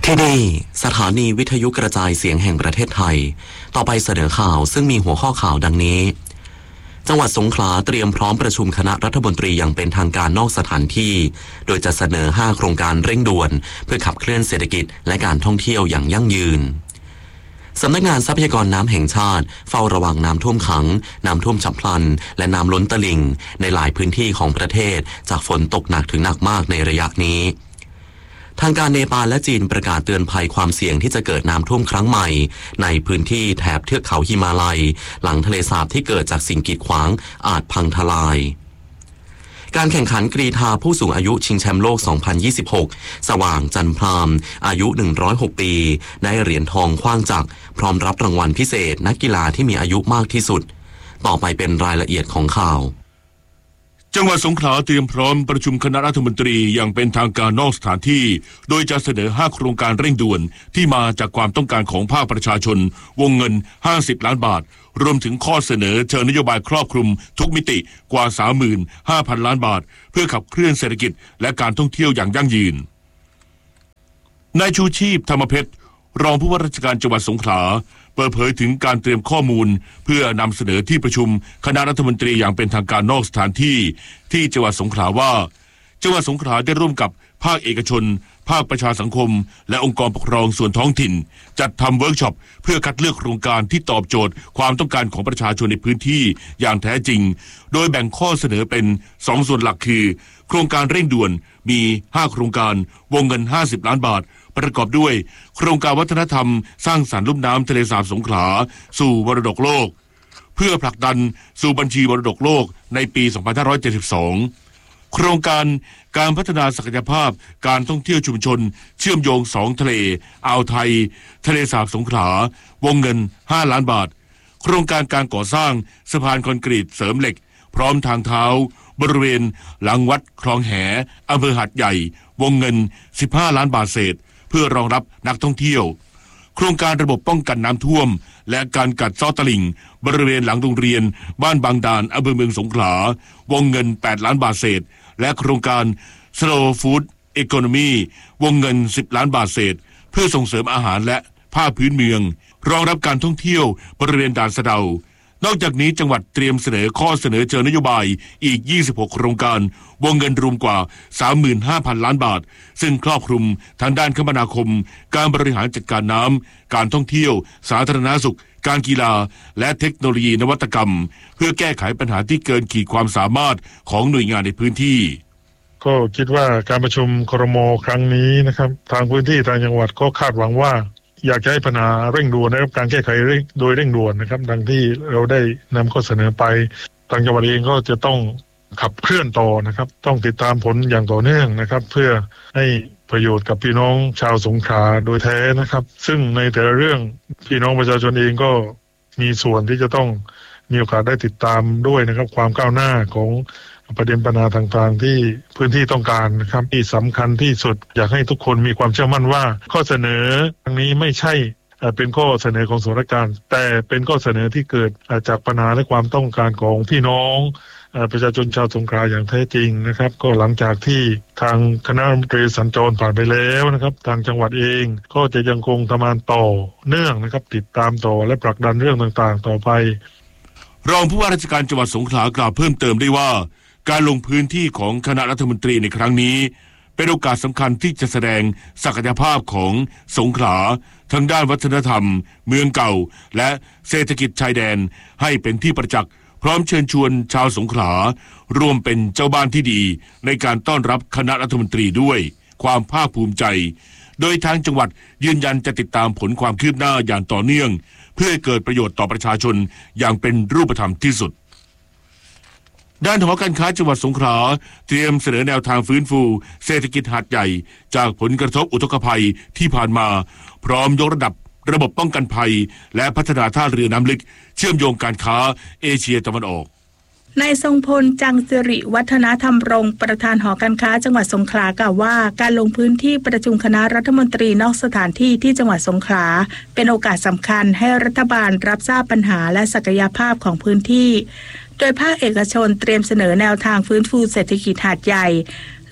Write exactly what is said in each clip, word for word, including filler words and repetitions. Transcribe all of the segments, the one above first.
ที่นี่สถานีวิทยุกระจายเสียงแห่งประเทศไทยต่อไปเสนอข่าวซึ่งมีหัวข้อข่าวดังนี้จังหวัดสงขลาเตรียมพร้อมประชุมคณะรัฐมนตรีอย่างเป็นทางการนอกสถานที่โดยจะเสนอห้าโครงการเร่งด่วนเพื่อขับเคลื่อนเศรษฐกิจและการท่องเที่ยวอย่างยั่งยืนสำนักงานทรัพยากรน้ำแห่งชาติเฝ้าระวังน้ำท่วมขังน้ำท่วมฉับพลันและน้ำล้นตลิ่งในหลายพื้นที่ของประเทศจากฝนตกหนักถึงหนักมากในระยะนี้ทางการเนปาลและจีนประกาศเตือนภัยความเสี่ยงที่จะเกิดน้ำท่วมครั้งใหม่ในพื้นที่แถบเทือกเขาหิมาลัยหลังทะเลสาบที่เกิดจากสิ่งกีดขวางอาจพังทลายการแข่งขันกรีฑาผู้สูงอายุชิงแชมป์โลก สองพันยี่สิบหก สว่างจันทร์พรามอายุ หนึ่งร้อยหก ปีได้เหรียญทองขว้างจักรพร้อมรับรางวัลพิเศษนักกีฬาที่มีอายุมากที่สุดต่อไปเป็นรายละเอียดของข่าวจังหวัดสงขลาเตรียมพร้อมประชุมคณะรัฐมนตรีอย่างเป็นทางการนอกสถานที่โดยจะเสนอห้าโครงการเร่งด่วนที่มาจากความต้องการของภาคประชาชนวงเงินห้าสิบล้านบาทรวมถึงข้อเสนอเชิงนโยบายครอบคลุมทุกมิติกว่า สามหมื่นห้าพัน ล้านบาทเพื่อขับเคลื่อนเศรษฐกิจและการท่องเที่ยวอย่างยั่งยืนนายชูชีพธรรมเพชรรองผู้ว่าราชการจังหวัดสงขลาเปิดเผยถึงการเตรียมข้อมูลเพื่อนำเสนอที่ประชุมคณะรัฐมนตรีอย่างเป็นทางการนอกสถานที่ที่จังหวัดสงขลาว่าจังหวัดสงขลาได้ร่วมกับภาคเอกชนภาคประชาสังคมและองค์กรปกครองส่วนท้องถิ่นจัดทำเวิร์กช็อปเพื่อคัดเลือกโครงการที่ตอบโจทย์ความต้องการของประชาชนในพื้นที่อย่างแท้จริงโดยแบ่งข้อเสนอเป็นสองส่วนหลักคือโครงการเร่งด่วนมีห้าโครงการวงเงินห้าสิบล้านบาทประกอบด้วยโครงการวัฒนธรรมสร้างสรรค์ลุ่มน้ำทะเลสาบสงขลาสู่มรดกโลกเพื่อผลักดันสู่บัญชีมรดกโลกในปี สองพันห้าร้อยเจ็ดสิบสอง โครงการการพัฒนาศักยภาพการท่องเที่ยวชุมชนเชื่อมโยงสองทะเลอ่าวไทยทะเลสาบสงขลาวงเงินห้าล้านบาทโครงการการก่อสร้างสะพานคอนกรีตเสริมเหล็กพร้อมทางเท้าบริเวณหลังวัดคลองแหอำเภอหาดใหญ่วงเงินสิบห้าล้านบาทเศษเพื่อรองรับนักท่องเที่ยวโครงการระบบป้องกันน้ำท่วมและการกัดเซาะตลิ่งบริเวณหลังโรงเรียนบ้านบางดานอำเภอเมืองสงขลาวงเงินแปดล้านบาทเศษและโครงการ Slow Food Economy วงเงินสิบล้านบาทเศษเพื่อส่งเสริมอาหารและผ้าพื้นเมืองรองรับการท่องเที่ยวบริเวณด่านสะเดานอกจากนี้จังหวัดเตรียมเสนอข้อเสนอเชิงนโยบายอีกยี่สิบหกโครงการวงเงินรวมกว่า สามหมื่นห้าพัน ล้านบาทซึ่งครอบคลุมทางด้านคมนาคมการบริหารจัดการน้ำการท่องเที่ยวสาธารณสุขการกีฬาและเทคโนโลยีนวัตกรรมเพื่อแก้ไขปัญหาที่เกินขีดความสามารถของหน่วยงานในพื้นที่ก็คิดว่าการประชุมครม.ครั้งนี้นะครับทางพื้นที่ทางจังหวัดก็คาดหวังว่าอยากจะให้ปัญหาเร่งด่วนนะครับการแก้ไขโดยเร่งด่วนนะครับดังที่เราได้นำข้อเสนอไปทางจังหวัดเองก็จะต้องขับเคลื่อนต่อนะครับต้องติดตามผลอย่างต่อเนื่องนะครับเพื่อให้ประโยชน์กับพี่น้องชาวสงขลาโดยแท้นะครับซึ่งในแต่ละเรื่องพี่น้องประชาชนเองก็มีส่วนที่จะต้องมีโอกาสได้ติดตามด้วยนะครับความก้าวหน้าของประเด็นปัญหาต่างๆที่พื้นที่ต้องการนะครับที่สำคัญที่สุดอยากให้ทุกคนมีความเชื่อมั่นว่าข้อเสนอครั้งนี้ไม่ใช่เป็นข้อเสนอของส่วนราชการแต่เป็นข้อเสนอที่เกิดจากปัญหาและความต้องการของพี่น้องประชาชนชาวสงขลาอย่างแท้จริงนะครับก็หลังจากที่ทางคณะรัฐมนตรีสัญจรผ่านไปแล้วนะครับทางจังหวัดเองก็จะยังคงทำงานต่อเนื่องนะครับติดตามต่อและผลักดันเรื่องต่างๆต่อไปรองผู้ว่าราชการจังหวัดสงขลากล่าวเพิ่มเติมได้ว่าการลงพื้นที่ของคณะรัฐมนตรีในครั้งนี้เป็นโอกาสสำคัญที่จะแสดงศักยภาพของสงขลาทั้งด้านวัฒนธรรมเมืองเก่าและเศรษฐกิจชายแดนให้เป็นที่ประจักษ์พร้อมเชิญชวนชาวสงขลาร่วมเป็นเจ้าบ้านที่ดีในการต้อนรับคณะรัฐมนตรีด้วยความภาคภูมิใจโดยทางจังหวัดยืนยันจะติดตามผลความคืบหน้าอย่างต่อเนื่องเพื่อให้เกิดประโยชน์ต่อประชาชนอย่างเป็นรูปธรรมที่สุดด้านหอการค้าจังหวัดสงขลาเตรียมเสนอแนวทางฟื้นฟูเศรษฐกิจหาดใหญ่จากผลกระทบอุทกภัยที่ผ่านมาพร้อมยกระดับระบบป้องกันภัยและพัฒนาท่าเรือน้ำลึกเชื่อมโยงการค้าเอเชียตะวันออกนายทรงพลจังสิริวัฒนธรรมรงค์ประธานหอการค้าจังหวัดสงขลากล่าวว่าการลงพื้นที่ประชุมคณะรัฐมนตรีนอกสถานที่ที่จังหวัดสงขลาเป็นโอกาสสำคัญให้รัฐบาลรับทราบปัญหาและศักยภาพของพื้นที่โดยภาคเอกชนเตรียมเสนอแนวทางฟื้นฟูเศรษฐกิจหาดใหญ่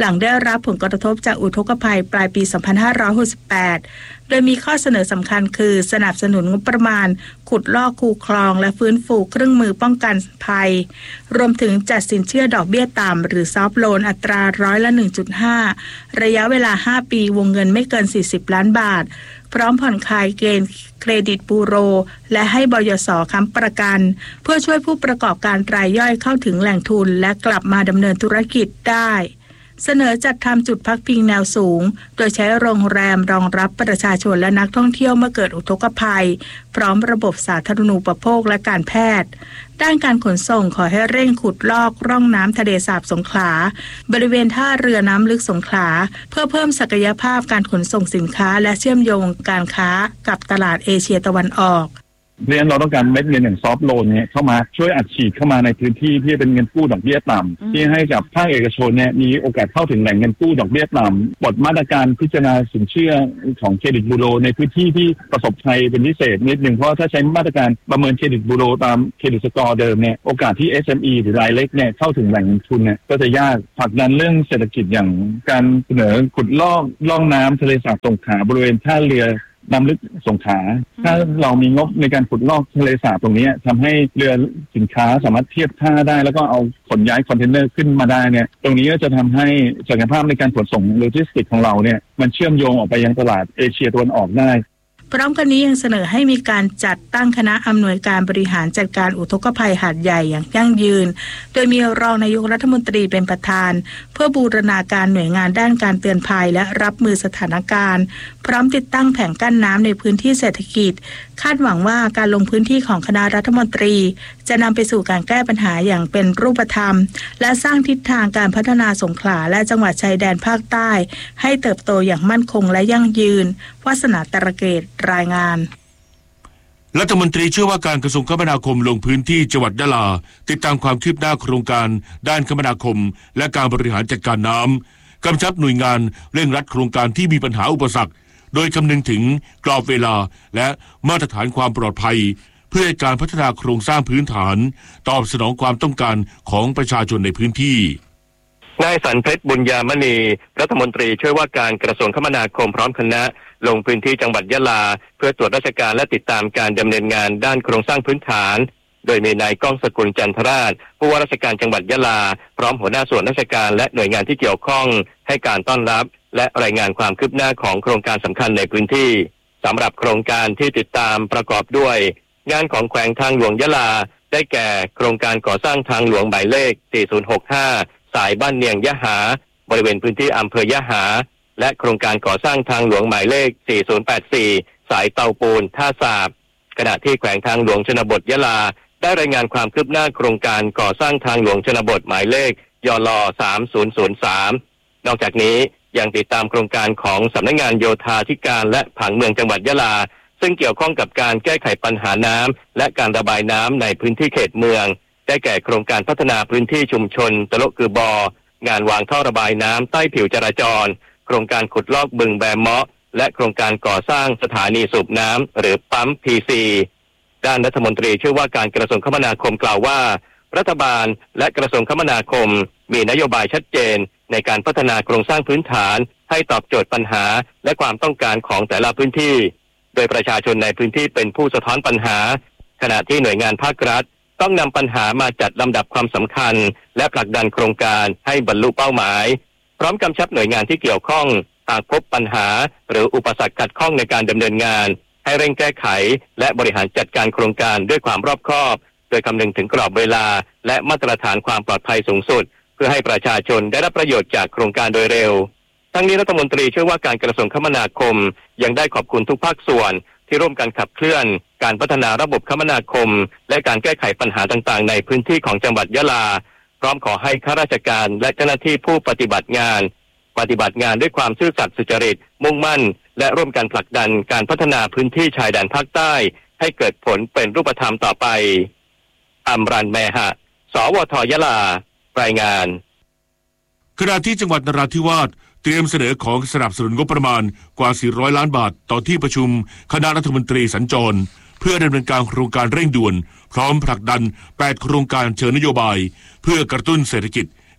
หลังได้รับผลกระทบจากอุทกภัยปลายปี สองพันห้าร้อยหกสิบแปด โดยมีข้อเสนอสำคัญคือสนับสนุนงบประมาณขุดลอกคูคลองและฟื้นฟูเครื่องมือป้องกันภัยรวมถึงจัดสินเชื่อดอกเบี้ยต่ำหรือซอฟท์โลนอัตราร้อยละ หนึ่งจุดห้า ระยะเวลาห้าปีวงเงินไม่เกินสี่สิบล้านบาทพร้อมผ่อนคลายเกณฑ์เครดิตบูโรและให้บยส.ค้ำประกันเพื่อช่วยผู้ประกอบการรายย่อยเข้าถึงแหล่งทุนและกลับมาดำเนินธุรกิจได้เสนอจัดทำจุดพักพิงแนวสูงโดยใช้โรงแรมรองรับประชาชนและนักท่องเที่ยวเมื่อเกิดอุทกภัยพร้อมระบบสาธารณูปโภคและการแพทย์ด้านการขนส่งขอให้เร่งขุดลอกร่องน้ำทะเลสาบสงขลาบริเวณท่าเรือน้ำลึกสงขลาเพื่อเพิ่มศักยภาพการขนส่งสินค้าและเชื่อมโยงการค้ากับตลาดเอเชียตะวันออกเรียนเราต้องการเม็ดเงินอย่างซอฟท์โลนเนี่ยเข้ามาช่วยอัดฉีดเข้ามาในพื้นที่ที่เป็นเงินกู้ดอกเบี้ยต่ำที่ให้กับภาคเอกชนเนี่ยมีโอกาสเข้าถึงแหล่งเงินกู้ดอกเบี้ยต่ำบทมาตรการพิจารณาสินเชื่อของเครดิตบูโรในพื้นที่ที่ประสบภัยเป็นพิเศษนิดหนึ่งเพราะถ้าใช้มาตรการประเมินเครดิตบูโรตามเครดิตสกอร์เดิมเนี่ยโอกาสที่ เอส เอ็ม อี หรือรายเล็กเนี่ยเข้าถึงแหล่งเงินทุนเนี่ยก็จะยากผลักดันเรื่องเศรษฐกิจอย่างการเสนอขุดลอกล่องน้ำทะเลสาบสงขลาบริเวณท่าเรือน้ำลึกสงขลาถ้าเรามีงบในการขุดลอกทะเลสาบตรงนี้ทำให้เรือสินค้าสามารถเทียบท่าได้แล้วก็เอาขนย้ายคอนเทนเนอร์ขึ้นมาได้เนี่ยตรงนี้ก็จะทำให้ศักยภาพในการขนส่งโลจิสติกของเราเนี่ยมันเชื่อมโยงออกไปยังตลาดเอเชียตะวันออกได้พร้อมกันนี้ยังเสนอให้มีการจัดตั้งคณะอำนวยการบริหารจัดการอุทกภัยหาดใหญ่อย่างยั่งยืนโดยมีรองนายกรัฐมนตรีเป็นประธานเพื่อบูรณาการหน่วยงานด้านการเตือนภัยและรับมือสถานการณ์พร้อมติดตั้งแผงกั้นน้ำในพื้นที่เศรษฐกิจคาดหวังว่าการลงพื้นที่ของคณะรัฐมนตรีจะนำไปสู่การแก้ปัญหาอย่างเป็นรูปธรรมและสร้างทิศทางการพัฒนาสงขลาและจังหวัดชายแดนภาคใต้ให้เติบโตอย่างมั่นคงและยั่งยืนวาสนาตระเกตรายงานรัฐมนตรีเชื่อว่าการกระทรวงคมนาคมลงพื้นที่จังหวัดยะลาติดตามความคืบหน้าโครงการด้านคมนาคมและการบริหารจัดการน้ำกำชับหน่วยงานเร่งรัดโครงการที่มีปัญหาอุปสรรคโดยคำนึงถึงกรอบเวลาและมาตรฐานความปลอดภัยเพื่อการพัฒนาโครงสร้างพื้นฐานตอบสนองความต้องการของประชาชนในพื้นที่นายสันเพชรบุญญามณีรัฐมนตรีช่วยว่าการกระทรวงคมนาคมพร้อมคณะลงพื้นที่จังหวัดยะลาเพื่อตรวจราชการและติดตามการดำเนินงานด้านโครงสร้างพื้นฐานโดยมีนายก้องสกุลจันทราชผู้ว่าราชการจังหวัดยะลาพร้อมหัวหน้าส่วนราชการและหน่วยงานที่เกี่ยวข้องให้การต้อนรับและรายงานความคืบหน้าของโครงการสำคัญในพื้นที่สำหรับโครงการที่ติดตามประกอบด้วยงานของแขวงทางหลวงยะลาได้แก่โครงการก่อสร้างทางหลวงหมายเลขสี่ศูนย์หกห้าสายบ้านเนียงยะหาบริเวณพื้นที่อำเภอยะหาและโครงการก่อสร้างทางหลวงหมายเลขสี่ศูนย์แปดสี่สายเตาปูนท่าสาบขณะที่แขวงทางหลวงชนบทยะลาได้รายงานความคืบหน้าโครงการก่อสร้างทางหลวงชนบทหมายเลขยลสามศูนย์ศูนย์สามนอกจากนี้ยังติดตามโครงการของสำนักงานโยธาธิการและผังเมืองจังหวัดยะลาซึ่งเกี่ยวข้องกับการแก้ไขปัญหาน้ำและการระบายน้ำในพื้นที่เขตเมืองได้แก่โครงการพัฒนาพื้นที่ชุมชนตะโลกือบอการวางท่อระบายน้ำใต้ผิวจราจรโครงการขุดลอกบึงแบมเมาะและโครงการก่อสร้างสถานีสูบน้ำหรือปั๊ม พี ซี ด้านรัฐมนตรีช่วยว่าการกระทรวงคมนาคมกล่าวว่ารัฐบาลและกระทรวงคมนาคมมีนโยบายชัดเจนในการพัฒนาโครงสร้างพื้นฐานให้ตอบโจทย์ปัญหาและความต้องการของแต่ละพื้นที่โดยประชาชนในพื้นที่เป็นผู้สะท้อนปัญหาขณะที่หน่วยงานภาครัฐต้องนำปัญหามาจัดลำดับความสำคัญและผลักดันโครงการให้บรรลุเป้าหมายพร้อมกำชับหน่วยงานที่เกี่ยวข้องหากพบปัญหาหรืออุปสรรคขัดข้องในการดำเนินงานให้เร่งแก้ไขและบริหารจัดการโครงการด้วยความรอบคอบโดยคำนึงถึงกรอบเวลาและมาตรฐานความปลอดภัยสูงสุดเพื่อให้ประชาชนได้รับประโยชน์จากโครงการโดยเร็วทั้งนี้รัฐมนตรีเชื่อว่าการกระทรวงคมนาคมยังได้ขอบคุณทุกภาคส่วนที่ร่วมกันขับเคลื่อนการพัฒนาระบบคมนาคมและการแก้ไขปัญหาต่างๆในพื้นที่ของจังหวัดยะลาพร้อมขอให้ข้าราชการและเจ้าหน้าที่ผู้ปฏิบัติงานปฏิบัติงานด้วยความซื่อสัตย์สุจริตมุ่งมั่นและร่วมกันผลักดันการพัฒนาพื้นที่ชายแดนภาคใต้ให้เกิดผลเป็นรูปธรรมต่อไปอัมรันแมหะสวทยะลารายงานขณะที่จังหวัดนราธิวาสเตรียมเสนอของสนับสนุนงบประมาณกว่าสี่ร้อยล้านบาทต่อที่ประชุมคณะรัฐมนตรีสัญจรเพื่อดำเนินการโครงการเร่งด่วนพร้อมผลักดันแปดโครงการเชิงนโยบายเพื่อกระตุ้นเศรษฐกิจ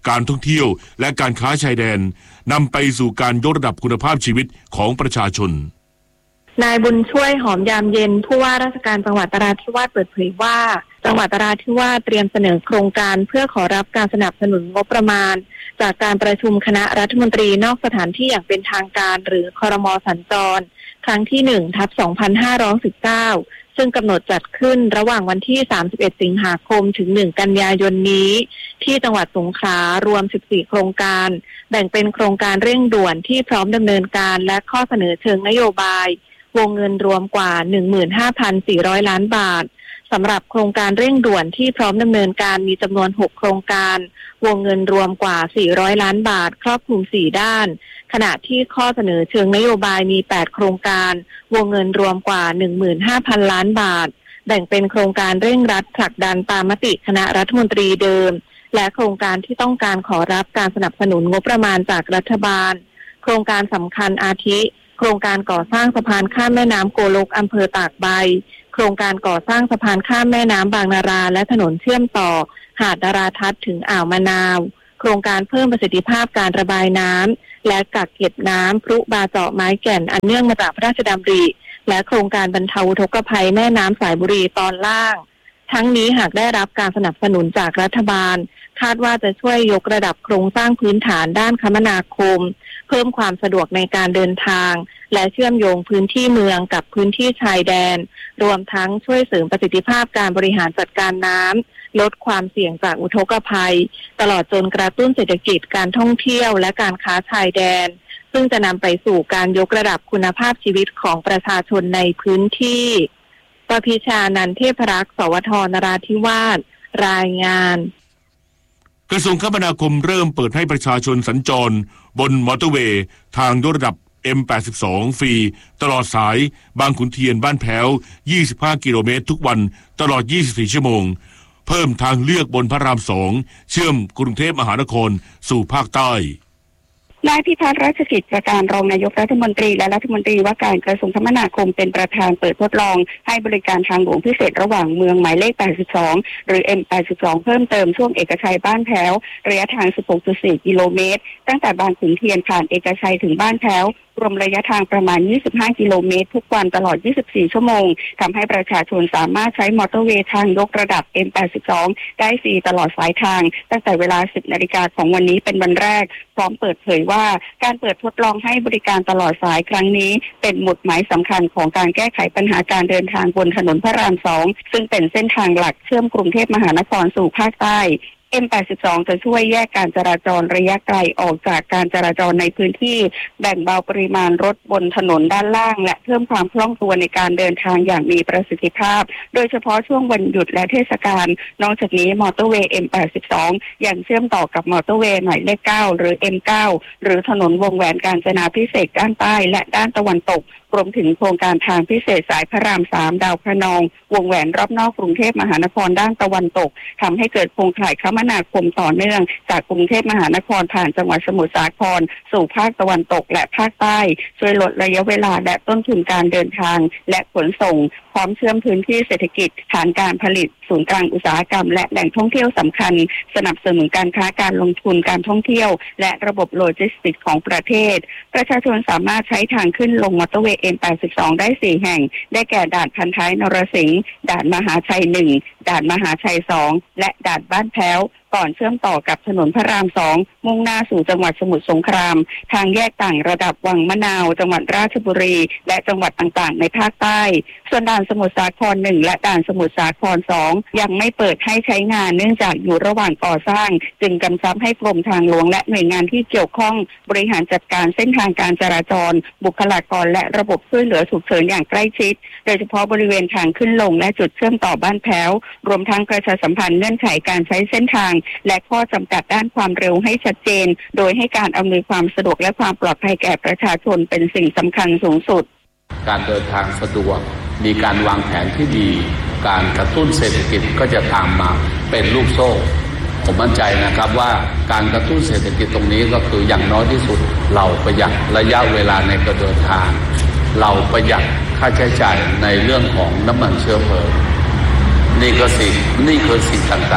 การท่องเที่ยวและการค้าชายแดนนำไปสู่การยกระดับคุณภาพชีวิตของประชาชนนายบุญช่วยหอมยามเย็นผู้ว่าราชการจังหวัดนราธิวาสเปิดเผยว่าจังหวัดนราธิวาสเตรียมเสนอโครงการเพื่อขอรับการสนับสนุนงบประมาณจากการประชุมคณะรัฐมนตรีนอกสถานที่อย่างเป็นทางการหรือครม.สัญจรครั้งที่หนึ่งทับสองพันห้าร้อยสิบเก้าซึ่งกำหนดจัดขึ้นระหว่างวันที่สามสิบเอ็ดสิงหาคมถึงหนึ่งกันยายนนี้ที่จังหวัดสงขลารวมสิบสี่โครงการแบ่งเป็นโครงการเร่งด่วนที่พร้อมดำเนินการและข้อเสนอเชิงนโยบายวงเงินรวมกว่า หนึ่งหมื่นห้าพันสี่ร้อย ล้านบาทสำหรับโครงการเร่งด่วนที่พร้อมดำเนินการมีจำนวนหกโครงการวงเงินรวมกว่าสี่ร้อยล้านบาทครอบคลุมสี่ด้านขณะที่ข้อเสนอเชิงนโยบายมีแปดโครงการวงเงินรวมกว่า หนึ่งหมื่นห้าพัน ล้านบาทแบ่งเป็นโครงการเร่งรัดผลักดันตามมติคณะรัฐมนตรีเดิมและโครงการที่ต้องการขอรับการสนับสนุนงบประมาณจากรัฐบาลโครงการสำคัญอาทิโครงการก่อสร้างสะพานข้ามแม่น้ำโกลกอำเภอตากใบโครงการก่อสร้างสะพานข้ามแม่น้ำบางนาราและถนนเชื่อมต่อหาดนราทัศน์ถึงอ่าวมะนาวโครงการเพิ่มประสิทธิภาพการระบายน้ำและกักเก็บน้ำพรุบาเจาะไม้แก่นอันเนื่องมาจากพระราชดำริและโครงการบรรเทาอุทกภัยแม่น้ำสายบุรีตอนล่างทั้งนี้หากได้รับการสนับสนุนจากรัฐบาลคาดว่าจะช่วยยกระดับโครงสร้างพื้นฐานด้านคมนาคมเพิ่มความสะดวกในการเดินทางและเชื่อมโยงพื้นที่เมืองกับพื้นที่ชายแดนรวมทั้งช่วยเสริมประสิทธิภาพการบริหารจัดการน้ำลดความเสี่ยงจากอุทกภัยตลอดจนกระตุ้นเศรษฐกิจการท่องเที่ยวและการค้าชายแดนซึ่งจะนำไปสู่การยกระดับคุณภาพชีวิตของประชาชนในพื้นที่ปพิชานันท์เทพรักษ์สวทนราธิวาสรายงานกระทรวงคมนาคมเริ่มเปิดให้ประชาชนสัญจรบนมอเตอร์เวย์ทางยกระดับ เอ็ม แปดสิบสอง ฟรีตลอดสายบางขุนเทียนบ้านแพ้วยี่สิบห้ากิโลเมตรทุกวันตลอดยี่สิบสี่ชั่วโมงเพิ่มทางเลือกบนพระรามสองเชื่อมกรุงเทพมหานครสู่ภาคใต้นายพิพัฒน์ราชกิจประการรองนายกรัฐมนตรีและรัฐมนตรีว่าการกระทรวงคมนาคมเป็นประธานเปิดทดลองให้บริการทางหลวงพิเศษระหว่างเมืองหมายเลขแปดสิบสองหรือ เอ็ม แปดสิบสอง เพิ่มเติมช่วงเอกชัยบ้านแพ้วระยะทาง สิบหกจุดสี่ กิโลเมตรตั้งแต่บางขุนเทียนผ่านเอกชัยถึงบ้านแพ้วรวมระยะทางประมาณยี่สิบห้ากิโลเมตรทุกวันตลอดยี่สิบสี่ชั่วโมงทำให้ประชาชนสามารถใช้มอเตอร์เวย์ทางยกระดับ เอ็ม แปดสิบสอง ได้ฟรีตลอดสายทางตั้งแต่เวลา สิบนาฬิกาของวันนี้เป็นวันแรกพร้อมเปิดเผยว่าการเปิดทดลองให้บริการตลอดสายครั้งนี้เป็นหมุดหมายสำคัญของการแก้ไขปัญหาการเดินทางบนถนนพระรามสองซึ่งเป็นเส้นทางหลักเชื่อมกรุงเทพมหานครสู่ภาคใต้เอ็ม แปดสิบสอง จะช่วยแยกการจราจรระยะไกลออกจากการจราจรในพื้นที่แบ่งเบาปริมาณรถบนถนนด้านล่างและเพิ่มความคล่องตัวในการเดินทางอย่างมีประสิทธิภาพโดยเฉพาะช่วงวันหยุดและเทศกาลนอกจากนี้มอเตอร์เวย์ เอ็ม แปดสิบสอง ยังเชื่อมต่อกับมอเตอร์เวย์หมายเลขเก้าหรือ เอ็ม เก้า หรือถนนวงแหวนกาญจนาภิเษกด้านใต้และด้านตะวันตกรวมถึงโครงการทางพิเศษสายพระรามสามดาวพระนองวงแหวนรอบนอกกรุงเทพมหานครด้านตะวันตกทำให้เกิดโครงข่ายคมนาคมต่อเนื่องจากกรุงเทพมหานครผ่านจังหวัดสมุทรสาครสู่ภาคตะวันตกและภาคใต้ช่วยลดระยะเวลาและต้นทุนการเดินทางและขนส่งพร้อมเชื่อมพื้นที่เศรษฐกิจฐานการผลิตศูนย์กลางอุตสาหกรรมและแหล่งท่องเที่ยวสำคัญสนับสนุนการค้าการลงทุนการท่องเที่ยวและระบบโลจิสติกส์ของประเทศประชาชนสามารถใช้ทางขึ้นลงมอเตอร์เวย์ เอ็ม แปดสิบสอง ได้สี่แห่งได้แก่ด่านพันท้ายนรสิงห์ด่านมหาชัยหนึ่งด่านมหาชัยสองและด่านบ้านแพ้วก่อนเชื่อมต่อกับถนนพระรามสองมุ่งหน้าสู่จังหวัดสมุทรสงครามทางแยกต่างระดับวังมะนาวจังหวัดราชบุรีและจังหวัดต่างๆในภาคใต้ส่วนด่านสมุทรสาครหนึ่งและด่านสมุทรสาครสองยังไม่เปิดให้ใช้งานเนื่องจากอยู่ระหว่างก่อสร้างจึงกำชับให้กรมทางหลวงและหน่วยงานที่เกี่ยวข้องบริหารจัดการเส้นทางการจราจรบุคลากรและระบบช่วยเหลือฉุกเฉินอย่างใกล้ชิดโดยเฉพาะบริเวณทางขึ้นลงและจุดเชื่อมต่อบ้านแพ้วรวมทั้งประชาสัมพันธ์เงื่อนไขการใช้เส้นทางและข้อจำกัดด้านความเร็วให้ชัดเจนโดยให้การอำนวยความสะดวกและความปลอดภัยแก่ประชาชนเป็นสิ่งสำคัญสูงสุดการเดินทางสะดวกมีการวางแผนที่ดีการกระตุ้นเศรษฐกิจก็จะตามมาเป็นลูกโซ่ผมมั่นใจนะครับว่าการกระตุ้นเศรษฐกิจตรงนี้ก็คืออย่างน้อยที่สุดเราประหยัดระยะเวลาในการเดินทางเราประหยัดค่าใช้จ่ายในเรื่องของน้ำมันเชื้อเพลิงนี่ก็สิ่งนี่คือสิ่งต่างๆ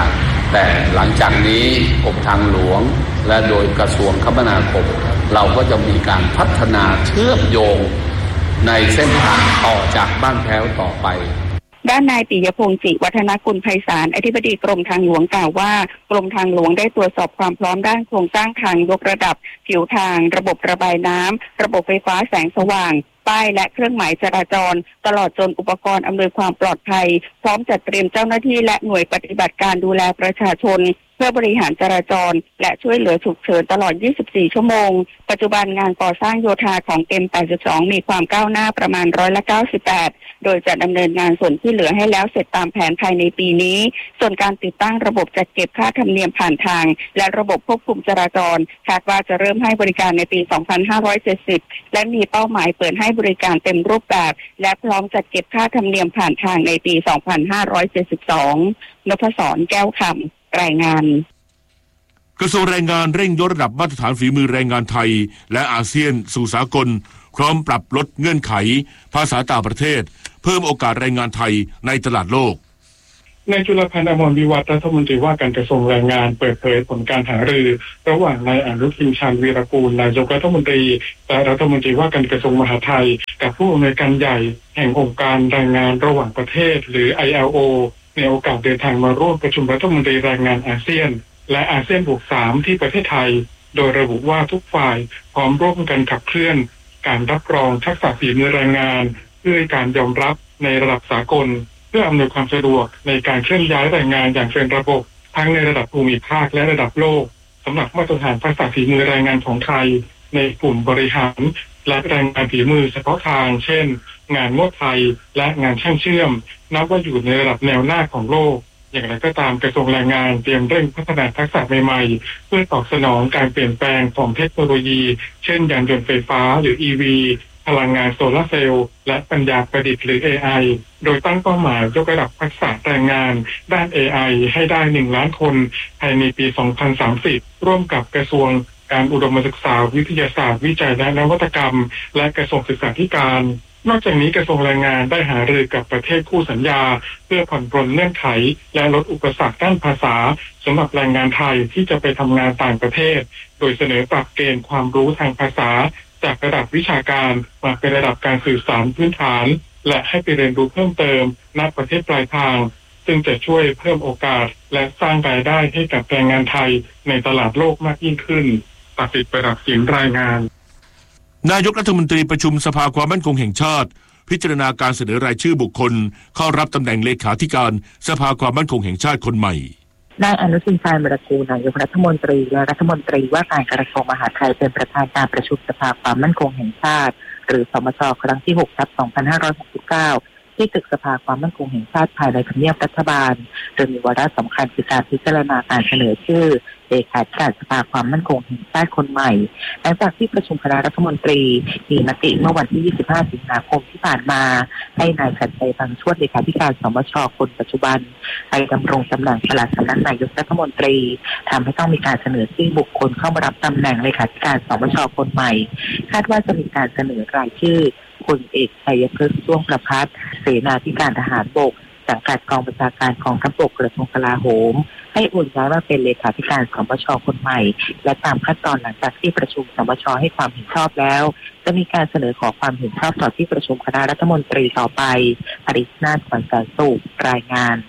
แต่หลังจากนี้กรมทางหลวงและโดยกระทรวงคมนาคมเราก็จะมีการพัฒนาเชื่อมโยงในเส้นทางต่อจากบ้านแพ้วต่อไปด้านนายปิยพงษ์จิวัฒนกุลไพศาลอธิบดีกรมทางหลวงกล่าวว่ากรมทางหลวงได้ตรวจสอบความพร้อมด้านโครงสร้างทางยกระดับผิวทางระบบระบายน้ำระบบไฟฟ้าแสงสว่างป้ายและเครื่องหมายจราจรตลอดจนอุปกรณ์อำนวยความปลอดภัยพร้อมจัดเตรียมเจ้าหน้าที่และหน่วยปฏิบัติการดูแลประชาชนเพื่อบริหารจราจรและช่วยเหลือฉุกเฉินตลอดยี่สิบสี่ชั่วโมงปัจจุบันงานก่อสร้างโยธาของ เอ็ม แปดสิบสอง มีความก้าวหน้าประมาณร้อยละเก้าสิบแปดโดยจะดำเนินงานส่วนที่เหลือให้แล้วเสร็จตามแผนภายในปีนี้ส่วนการติดตั้งระบบจัดเก็บค่าธรรมเนียมผ่านทางและระบบควบคุมจราจรคาดว่าจะเริ่มให้บริการในปี สองพันห้าร้อยเจ็ดสิบ และมีเป้าหมายเปิดให้บริการเต็มรูปแบบและพร้อมจัดเก็บค่าธรรมเนียมผ่านทางในปี สองพันห้าร้อยเจ็ดสิบสอง นพศร แก้วคำรายงานกระทรวงแรงงานเร่งยกระดับมาตรฐานฝีมือแรงงานไทยและอาเซียนสู่สากลพร้อมปรับลดเงื่อนไขภาษาต่างประเทศเพิ่มโอกาสแรงงานไทยในตลาดโลกนายจุลพันธ์ อมรวิวัฒน์รัฐมนตรีว่าการกระทรวงแรงงานเปิดเผยผลการหารือระหว่างนายอนุทิน ชาญวีรกูลนายกรัฐมนตรีและรัฐมนตรีว่าการกระทรวงมหาดไทยกับผู้อำนวยการใหญ่แห่งองค์การแรงงานระหว่างประเทศหรือ ไอ แอล โอ ในโอกาสเดินทางมาร่วมประชุมรัฐมนตรีแรงงานอาเซียนและอาเซียนบวกสามที่ประเทศไทยโดยระบุว่าทุกฝ่ายพร้อมร่วมกันขับเคลื่อนการรับรองทักษะฝีมือแรงงานเพื่อการยอมรับในระดับสากลเพื่ออำนวยความสะดวกในการเคลื่อนย้ายแรงงานอย่างเป็นระบบทั้งในระดับภูมิภาคและระดับโลกสำหรับมาตรฐานทักษะฝีมือแรงงานของไทยในกลุ่มบริหารและแรงงานฝีมือเฉพาะทางเช่นงานนวดไทยและงานช่างเชื่อมนับว่าอยู่ในระดับแนวหน้าของโลกอย่างไรก็ตามกระทรวงแรงงานเตรียมเร่งพัฒนาทักษะใหม่ๆเพื่อตอบสนองการเปลี่ยนแปลงของเทคโนโลยีเช่นยานยนต์ไฟฟ้าหรือ อี วี พลังงานโซลาร์เซลล์และปัญญาประดิษฐ์หรือ เอ ไอ โดยตั้งเป้าหมายยกระดับทักษะแรงงานด้าน เอ ไอ ให้ได้หนึ่งล้านคนภายในปี สองพันสามสิบ ร่วมกับกระทรวงการอุดมศึกษาวิทยาศาสตร์วิจัยและนวัตกรรมและกระทรวงศึกษาธิการนอกจากนี้กระทรวงแรงงานได้หารือกับประเทศคู่สัญญาเพื่อผ่อนปรนเงื่อนไขและลดอุปสรรคด้านภาษาสำหรับแรงงานไทยที่จะไปทำงานต่างประเทศโดยเสนอปรับเกณฑ์ความรู้ทางภาษาจากระดับวิชาการมาเป็นระดับการสื่อสารพื้นฐานและให้ไปเรียนรู้เพิ่มเติมณประเทศปลายทางซึ่งจะช่วยเพิ่มโอกาสและสร้างรายได้ให้กับแรงงานไทยในตลาดโลกมากยิ่งขึ้นปฏิบัติประดับสินรายงานนายกรัฐมนตรีประชุมสภาความมั่นคงแห่งชาติพิจารณาการเสนอรายชื่อบุคคลเข้ารับตำแหน่งเลขาธิการสภาความมั่นคงแห่งชาติคนใหม่นายอนุทิน ชาญวีรกูลนายกรัฐมนตรีและรัฐมนตรีว่าการกระทรวงมหาดไทยเป็นประธานการประชุมสภาความมั่นคงแห่งชาติหรือสมช.ครั้งที่ หกทับสองพันห้าร้อยหกสิบเก้าที่ตึกสภาความมั่นคงแห่งชาติภายในทำเนียบรัฐบาลโดยมีวาระสำคัญคือการพิจารณาการเสนอชื่อเลขาธิการสภาความมั่นคงแห่งชาติคนใหม่หลังจากที่ประชุมคณะรัฐมนตรีมีมติเมื่อวันที่ยี่สิบห้าสิงหาคมที่ผ่านมาให้นายชัดชัยบางช่วงเลขาธิการสมช.คนปัจจุบันไปดำรงตำแหน่งปลัดสำนักนายกรัฐมนตรีทำให้ต้องมีการเสนอชื่อบุคคลเข้ามารับตำแหน่งเลขาธิการสมช.คนใหม่คาดว่าจะมีการเสนอรายชื่อพลเอกชัยพฤกษ์ช่วงประภัสเสนาธิการทหารบกสังกัดกองบัญชาการกองทัพบกกระทรวงกลาโหมให้โอนย้ายมาเป็นเลขาธิการสมช.คนใหม่และตามขั้นตอนหลังจากที่ประชุมสมช.ให้ความเห็นชอบแล้วจะมีการเสนอขอความเห็นชอบต่อที่ประชุมคณะรัฐมนตรีต่อไปอริศนาถ ขวัญแสนสุขรายงาน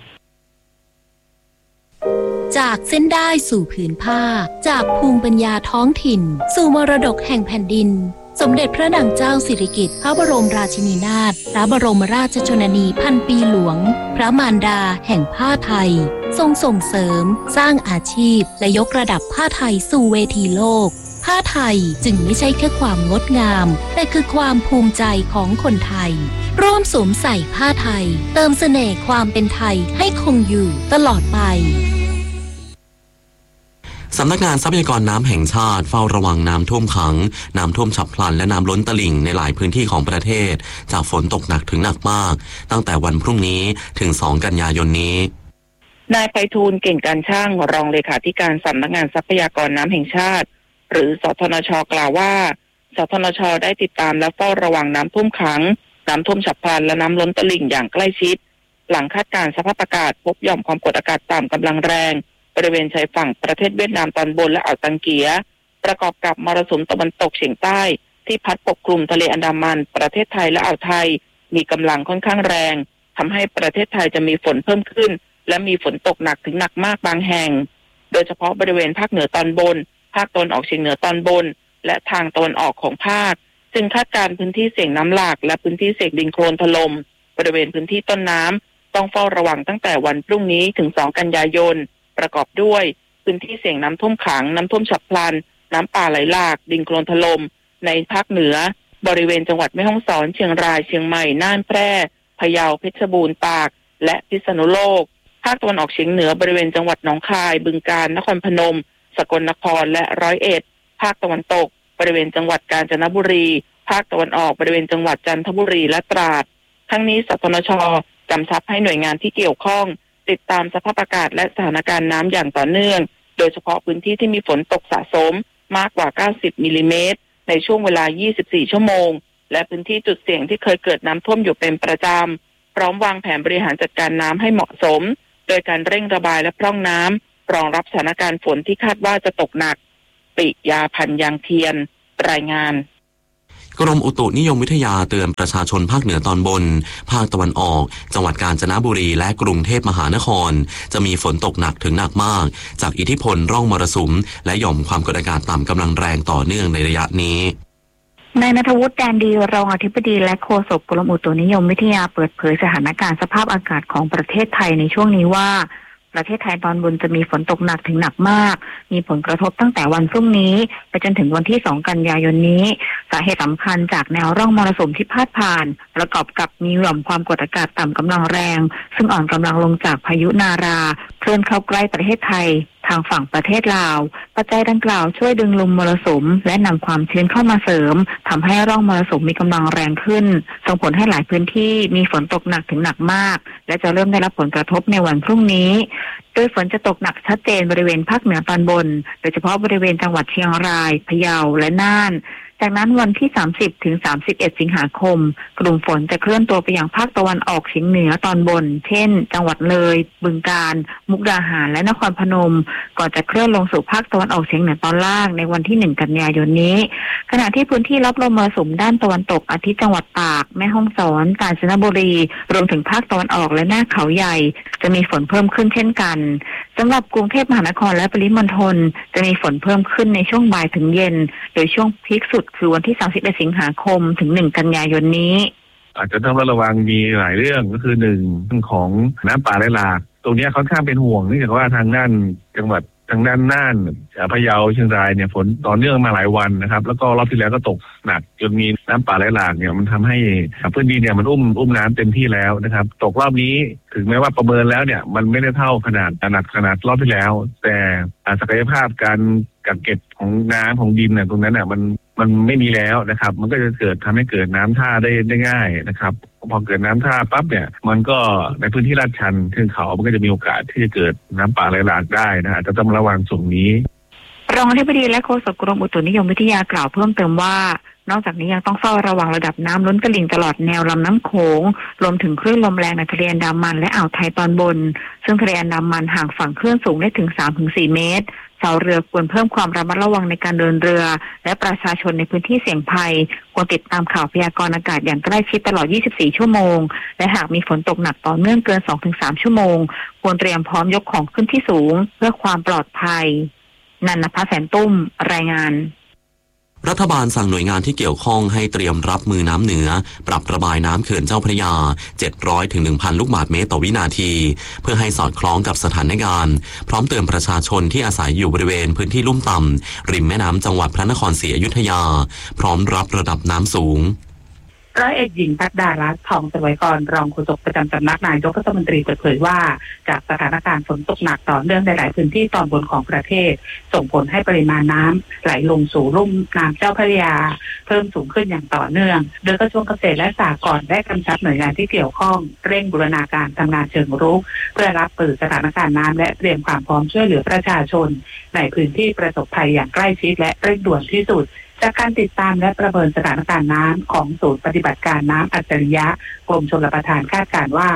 จากเส้นได้สู่ผืนผ้าจากภูมิปัญญาท้องถิ่นสู่มรดกแห่งแผ่นดินสมเด็จพระนางเจ้าสิริกิติ์พระบรมราชินีนาถพระบรมราชชนนีพันปีหลวงพระมารดาแห่งผ้าไทยทรงส่งเสริมสร้างอาชีพและยกระดับผ้าไทยสู่เวทีโลกผ้าไทยจึงไม่ใช่แค่ความงดงามแต่คือความภูมิใจของคนไทยร่วมสวมใส่ผ้าไทยเติมเสน่ห์ความเป็นไทยให้คงอยู่ตลอดไปสำนักงานทรัพยากรน้ำแห่งชาติเฝ้าระวังน้ำท่วมขังน้ำท่วมฉับพลันและน้ำล้นตลิ่งในหลายพื้นที่ของประเทศจากฝนตกหนักถึงหนักมากตั้งแต่วันพรุ่งนี้ถึงสองกันยายนนี้นายไพฑูรย์เก่งการช่างรองเลขาธิการสำนักงานทรัพยากรน้ำแห่งชาติหรือสทนช.กล่าวว่าสทนช.ได้ติดตามและเฝ้าระวังน้ำท่วมขังน้ำท่วมฉับพลันและน้ำล้นตลิ่งอย่างใกล้ชิดหลังคาดการณ์สภาพอากาศพบหย่อมความกดอากาศต่ำกำลังแรงบริเวณชายฝั่งประเทศเวียดนามตอนบนและอ่าวตังเกียประกอบกับมรสุมตะวันตกเฉียงใต้ที่พัดปกคลุมทะเลอันดามันประเทศไทยและอ่าวไทยมีกำลังค่อนข้างแรงทำให้ประเทศไทยจะมีฝนเพิ่มขึ้นและมีฝนตกหนักถึงหนักมากบางแห่งโดยเฉพาะบริเวณภาคเหนือตอนบนภาคตะวันออกเฉียงเหนือตอนบนและทางตะวันออกของภาคซึ่งคาดการณ์พื้นที่เสี่ยงน้ำหลากและพื้นที่เสี่ยงดินโคลนถล่มบริเวณพื้นที่ต้นน้ำต้องเฝ้าระวังตั้งแต่วันพรุ่งนี้ถึงสองกันยายนประกอบด้วยพื้นที่เสี่ยงน้ำท่วมขังน้ำท่วมฉับพลันน้ำป่าไหลหลากดินโคลนถล่มในภาคเหนือบริเวณจังหวัดแม่ฮ่องสอนเชียงรายเชียงใหม่น่านแพร่พะเยาเพชรบูรณ์ตากและพิษณุโลกภาคตะวันออกเฉียงเหนือบริเวณจังหวัดหนองคายบึงกาฬนครพนมสกลนครและร้อยเอ็ดภาคตะวันตกบริเวณจังหวัดกาญจนบุรีภาคตะวันออกบริเวณจังหวัดจันทบุรีและตราดทั้งนี้สทนช.กำชับให้หน่วยงานที่เกี่ยวข้องติดตามสภาพอากาศและสถานการณ์น้ำอย่างต่อเนื่องโดยเฉพาะพื้นที่ที่มีฝนตกสะสมมากกว่าเก้าสิบมิลลิเมตรในช่วงเวลายี่สิบสี่ชั่วโมงและพื้นที่จุดเสี่ยงที่เคยเกิดน้ำท่วมอยู่เป็นประจำพร้อมวางแผนบริหารจัดการน้ำให้เหมาะสมโดยการเร่งระบายและพร่องน้ำรองรับสถานการณ์ฝนที่คาดว่าจะตกหนักปิยาพันธ์ยางเทียนรายงานกรมอุตุนิยมวิทยาเตือนประชาชนภาคเหนือตอนบนภาคตะวันออกจังหวัดกาญจนบุรีและกรุงเทพมหานครจะมีฝนตกหนักถึงหนักมากจากอิทธิพลร่องมรสุมและหย่อมความกดอากาศต่ำกำลังแรงต่อเนื่องในระยะนี้นายณัฐวุฒิ แดนดีรองอธิบดีและโฆษกกรมอุตุนิยมวิทยาเปิดเผยสถานการณ์สภาพอากาศของประเทศไทยในช่วงนี้ว่าประเทศไทยตอนบนจะมีฝนตกหนักถึงหนักมากมีผลกระทบตั้งแต่วันพรุ่งนี้ไปจนถึงวันที่สองกันยายนนี้สาเหตุสำคัญจากแนวร่องมรสุมที่พาดผ่านประกอบกับมีหย่อมความกดอากาศต่ำกำลังแรงซึ่งอ่อนกำลังลงจากพายุนาราเคลื่อนเข้าใกล้ประเทศไทยทางฝั่งประเทศลาวปัจจัยดังกล่าวช่วยดึงลมมรสุมและนำความชื้นเข้ามาเสริมทำให้ร่องมรสุมมีกำลังแรงขึ้นส่งผลให้หลายพื้นที่มีฝนตกหนักถึงหนักมากและจะเริ่มได้รับผลกระทบในวันพรุ่งนี้โดยฝนจะตกหนักชัดเจนบริเวณภาคเหนือตอนบนโดยเฉพาะบริเวณจังหวัดเชียงรายพะเยาและน่านจากนั้นวันที่สามสิบถึงสามสิบเอ็ดสิงหาคมกลุ่มฝนจะเคลื่อนตัวไปยังภาคตะวันออกเฉียงเหนือตอนบนเช่นจังหวัดเลยบึงกาฬมุกดาหารและนครพนมก่อนจะเคลื่อนลงสู่ภาคตะวันออกเฉียงเหนือตอนล่างในวันที่หนึ่งกันยายนนี้ขณะที่พื้นที่รับลมมรสุมด้านตะวันตกอาทิจังหวัดตากแม่ฮ่องสอนกาญจนบุรีรวมถึงภาคตะวันออกและหน้าเขาใหญ่จะมีฝนเพิ่มขึ้นเช่นกันสำหรับกรุงเทพมหานครและปริมณฑลจะมีฝนเพิ่มขึ้นในช่วงบ่ายถึงเย็นโดยช่วงพีคสุดคือวันที่สามสิบเอ็ดสิงหาคมถึงหนึ่งกันยายนนี้อาจจะต้องระวังมีหลายเรื่องก็คือหนึ่งเรื่องของน้ำป่าไหลหลากตรงนี้ค่อนข้างเป็นห่วงเนื่องจากว่าทางด้านจังหวัดทางด้านน่านพะเยาเชียงรายเนี่ยฝนต่อเนื่องมาหลายวันนะครับแล้วก็รอบที่แล้วก็ตกหนักจนมีน้ำป่าไหลหลากเนี่ยมันทำให้พื้นดินเนี่ยมันอุ้มอุ้มน้ำเต็มที่แล้วนะครับตกรอบนี้ถึงแม้ว่าประเมินแล้วเนี่ยมันไม่ได้เท่าขนาดหนักขนาดรอบที่แล้วแต่ศักยภาพการกักเก็บของน้ำของดินเนี่ยตรงนั้นเนี่ยมันมันไม่มีแล้วนะครับมันก็จะเกิดทำให้เกิดน้ำท่าได้ได้ง่ายนะครับพอเกิดน้ำท่าปั๊บเนี่ยมันก็ในพื้นที่ลาดชันเทือกเขามันก็จะมีโอกาสที่จะเกิดน้ำป่าไหลหลากได้นะอาจจะต้องระวังส่วนนี้รองอธิบดีและโฆษกกรมอุตุนิยมวิทยากล่าวเพิ่มเติมว่านอกจากนี้ยังต้องเฝ้าระวังระดับน้ำล้นตลิ่งตลอดแนวลำน้ำโขงรวมถึงคลื่นลมแรงในทะเลอันดามันและอ่าวไทยตอนบนซึ่งทะเลอันดามันห่างฝั่งคลื่นสูงได้ถึง สามถึงสี่ เมตรชาวเรือควรเพิ่มความระมัดระวังในการเดินเรือและประชาชนในพื้นที่เสี่ยงภัยควรติดตามข่าวพยากรณ์อากาศอย่างใกล้ชิดตลอดยี่สิบสี่ชั่วโมงและหากมีฝนตกหนักต่อเนื่องเกิน สองถึงสาม ชั่วโมงควรเตรียมพร้อมยกของขึ้นที่สูงเพื่อความปลอดภัยนันนภาแสนตุ้มรายงานรัฐบาลสั่งหน่วยงานที่เกี่ยวข้องให้เตรียมรับมือน้ำเหนือปรับระบายน้ำเขื่อนเจ้าพระยา เจ็ดร้อยถึงหนึ่งพัน ลูกบาศก์เมตรต่อวินาทีเพื่อให้สอดคล้องกับสถานการณ์พร้อมเตือนประชาชนที่อาศัยอยู่บริเวณพื้นที่ลุ่มต่ำริมแม่น้ำจังหวัดพระนครศรีอยุธยาพร้อมรับระดับน้ำสูงร้อยเอกหญิงพัฒดารัตน์ทองเสวยกรรองโฆษกประจำสำนักนายกรัฐมนตรีเปิดเผยว่าจากสถานการณ์ฝนตกหนักต่อเนื่องในหลายพื้นที่ตอนบนของประเทศส่งผลให้ปริมาณน้ำไหลลงสู่ลุ่มน้ำเจ้าพระยาเพิ่มสูงขึ้นอย่างต่อเนื่องโดยกระทรวงเกษตรและสหกรณ์ได้กำชับหน่วยงานที่เกี่ยวข้องเร่งบูรณาการทำงานเชิงรุกเพื่อรับมือสถานการณ์น้ำและเตรียมความพร้อมช่วยเหลือประชาชนในพื้นที่ประสบภัยอย่างใกล้ชิดและเร่งด่วนที่สุดจากการติดตามและประเมินสถานการณ์น้ำของศูนย์ปฏิบัติการน้ำอัจฉริยะกรมชลประทานคาดการณ์ว่า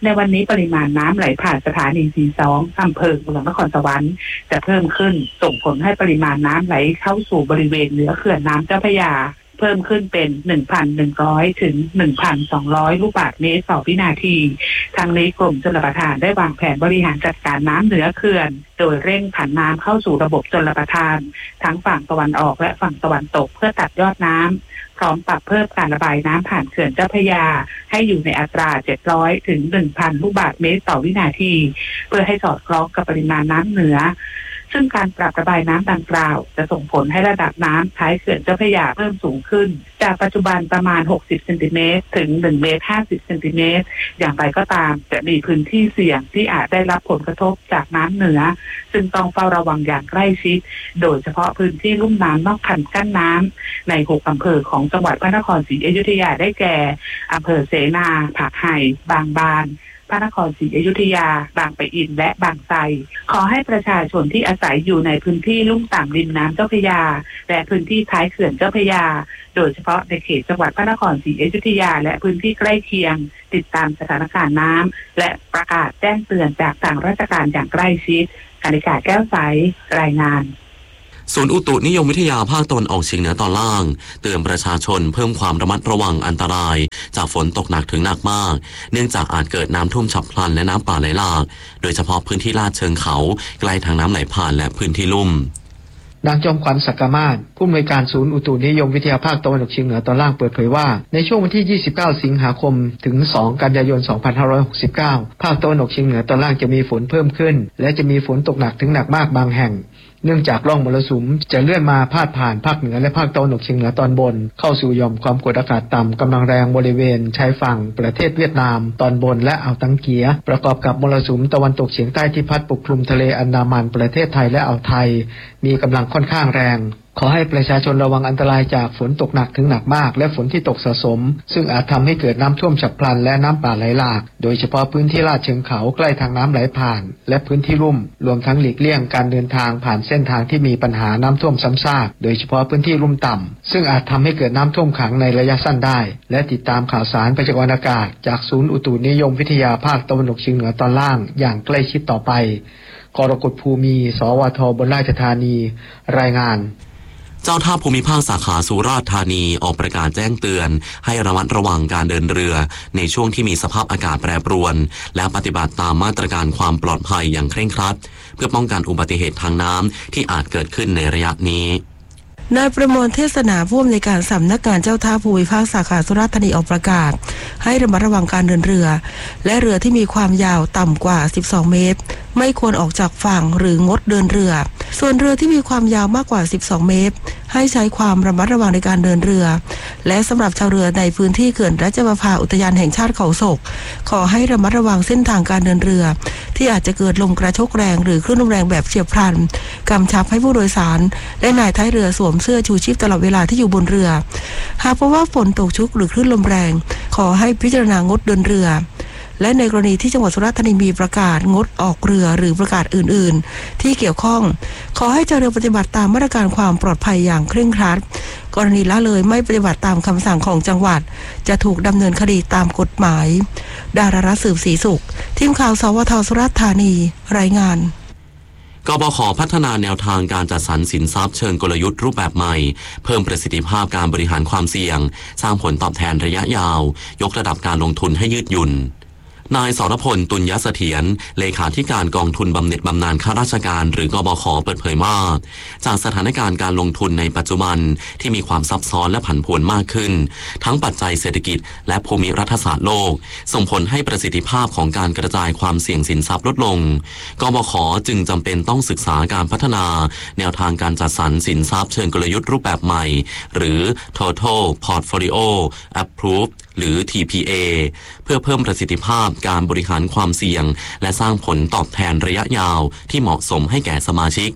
ในวันนี้ปริมาณน้ำไหลผ่านสถานีสีสองอำเภอเมืองนครสวรรค์จะเพิ่มขึ้นส่งผลให้ปริมาณน้ำไหลเข้าสู่บริเวณเหนือเขื่อนน้ำเจ้าพระยาเพิ่มขึ้นเป็น หนึ่งพันหนึ่งร้อย ถึง หนึ่งพันสองร้อย ลูกบาศก์เมตรต่อวินาทีทางนี้กรมชลประทานได้วางแผนบริหารจัดการน้ำเหนือเขื่อนโดยเร่งผันน้ำเข้าสู่ระบบชลประทานทั้งฝั่งตะวันออกและฝั่งตะวันตกเพื่อตัดยอดน้ำพร้อมปรับเพิ่มการระบายน้ำผ่านเขื่อนเจ้าพระยาให้อยู่ในอัตรา เจ็ดร้อย ถึง หนึ่งพัน ลูกบาศก์เมตรต่อวินาทีเพื่อให้สอดคล้องกับปริมาณน้ำเหนือซึ่งการปรับระบายน้ำดังกล่าวจะส่งผลให้ระดับน้ำท้ายเขื่อนเจ้าพระยาเพิ่มสูงขึ้นจากปัจจุบันประมาณหกสิบเซนติเมตรถึงหนึ่งเมตรห้าสิบเซนติเมตรอย่างไรก็ตามจะมีพื้นที่เสี่ยงที่อาจได้รับผลกระทบจากน้ำเหนือซึ่งต้องเฝ้าระวังอย่างใกล้ชิดโดยเฉพาะพื้นที่ลุ่มน้ำนอกคันกั้นน้ำในหกอำเภอของจังหวัดพระนครศรีอยุธยาได้แก่อำเภอเสนาผักไห่บางบานพระนครศรีอยุธยาบางปะอินและบางไทรขอให้ประชาชนที่อาศัยอยู่ในพื้นที่ลุ่มต่ำริมน้ำเจ้าพระยาและพื้นที่ท้ายเขื่อนเจ้าพระยาโดยเฉพาะในเขตจังหวัดพระนครศรีอยุธยาและพื้นที่ใกล้เคียงติดตามสถานการณ์น้ำและประกาศแจ้งเตือนจากทางราชการอย่างใกล้ชิดกนิกาแก้วใสรายงานศูนย์อุตุนิยมวิทยาภาคตะวันออกเฉียงเหนือตอนล่างเตือนประชาชนเพิ่มความระมัดระวังอันตรายจากฝนตกหนักถึงหนักมากเนื่องจากอาจเกิดน้ำท่วมฉับพลันและน้ำป่าไหลหลากโดยเฉพาะพื้นที่ลาดเชิงเขาใกล้ทางน้ำไหลผ่านและพื้นที่ลุ่มนางจอมขวัญศักดิ์มาศผู้อำนวยการศูนย์อุตุนิยมวิทยาภาคตะวันออกเฉียงเหนือตอนล่างเปิดเผยว่าในช่วงวันที่ยี่สิบเก้าสิงหาคมถึงสองกันยายนสองพันห้าร้อยหกสิบเก้าภาคตะวันออกเฉียงเหนือตอนล่างจะมีฝนเพิ่มขึ้นและจะมีฝนตกหนักถึงหนักมากบางแห่งเนื่องจากร่องมรสุมจะเลื่อนมาพาดผ่านภาคเหนือและภาคตะวันออกเฉียงเหนือตอนบนเข้าสู่หย่อมความกดอากาศต่ำกำลังแรงบริเวณชายฝั่งประเทศเวียดนามตอนบนและอ่าวตังเกียประกอบกับมรสุมตะวันตกเฉียงใต้ที่พัดปกคลุมทะเลอันดามันประเทศไทยและอ่าวไทยมีกำลังค่อนข้างแรงขอให้ประชาชนระวังอันตรายจากฝนตกหนักถึงหนักมากและฝนที่ตกสะสมซึ่งอาจทำให้เกิดน้ำท่วมฉับพลันและน้ำป่าไหลหลากโดยเฉพาะพื้นที่ลาดเชิงเขาใกล้ทางน้ำไหลผ่านและพื้นที่ลุ่มรวมทั้งหลีกเลี่ยงการเดินทางผ่านเส้นทางที่มีปัญหาน้ำท่วมซ้ำซากโดยเฉพาะพื้นที่ลุ่มต่ำซึ่งอาจทำให้เกิดน้ำท่วมขังในระยะสั้นได้และติดตามข่าวสารพยากรณ์อากาศจากศูนย์อุตุนิยมวิทยาภาคตะวันออกเฉียงเหนือตอนล่างอย่างใกล้ชิดต่อไปกรกฎภูมิสวทบนราชธานีรายงานเจ้าท่าภูมิภาคสาขาสุราษฎร์ธานีออกประกาศแจ้งเตือนให้ระมัดระวังการเดินเรือในช่วงที่มีสภาพอากาศแปรปรวนและปฏิบัติตามมาตรการความปลอดภัยอย่างเคร่งครัดเพื่อป้องกันอุบัติเหตุทางน้ำที่อาจเกิดขึ้นในระยะนี้นายประมวลเทศนาผู้อำนวยการสำนักงานเจ้าท่าภูมิภาคสาขาสุราษฎร์ธานีออกประกาศให้ระมัดระวังการเดินเรือและเรือที่มีความยาวต่ำกว่าสิบสองเมตรไม่ควรออกจากฝั่งหรืองดเดินเรือส่วนเรือที่มีความยาวมากกว่าสิบสองเมตรให้ใช้ความระมัดระวังในการเดินเรือและสำหรับชาวเรือในพื้นที่เขื่อนราชประภาอุทยานแห่งชาติเขาศกขอให้ระมัดระวังเส้นทางการเดินเรือที่อาจจะเกิดลมกระโชกแรงหรือคลื่นลมแรงแบบเฉียบพลันกำชับให้ผู้โดยสารและนายท้ายเรือสวมเสื้อชูชีพตลอดเวลาที่อยู่บนเรือหากพบว่าฝนตกชุกหรือคลื่นลมแรงขอให้พิจารณางดเดินเรือและในกรณีที่จังหวัดสุราษฎร์ธานีมีประกาศงดออกเรือหรือประกาศอื่นๆที่เกี่ยวข้องขอให้เจ้าเรือปฏิบัติตามมาตรการความปลอดภัยอย่างเคร่งครัดกรณีละเลยไม่ปฏิบัติตามคำสั่งของจังหวัดจะถูกดำเนินคดีตามกฎหมายดารารัตน์สืบศรีสุขทีมข่าวสวทสุราษฎร์ธานีรายงานกบข.พัฒนาแนวทางการจัดสรรสินทรัพย์เชิงกลยุทธ์รูปแบบใหม่เพิ่มประสิทธิภาพการบริหารความเสี่ยงสร้างผลตอบแทนระยะยาวยกระดับการลงทุนให้ยืดหยุ่นนายสรพลตุลยเสถียรเลขาธิการกองทุนบำเหน็จบำนาญข้าราชการหรือกบข.เปิดเผยว่าจากสถานการณ์การลงทุนในปัจจุบันที่มีความซับซ้อนและผันผวนมากขึ้นทั้งปัจจัยเศรษฐกิจและภูมิรัฐศาสตร์โลกส่งผลให้ประสิทธิภาพของการกระจายความเสี่ยงสินทรัพย์ลดลงกบข.จึงจำเป็นต้องศึกษาการพัฒนาแนวทางการจัดสรรสินทรัพย์เชิงกลยุทธ์รูปแบบใหม่หรือ Total Portfolio Approach หรือ ที พี เอ เพื่อเพิ่มประสิทธิภาพการบริหารความเสี่ยงและสร้างผลตอบแทนระยะยาวที่เหมาะสมให้แก่สมาชิก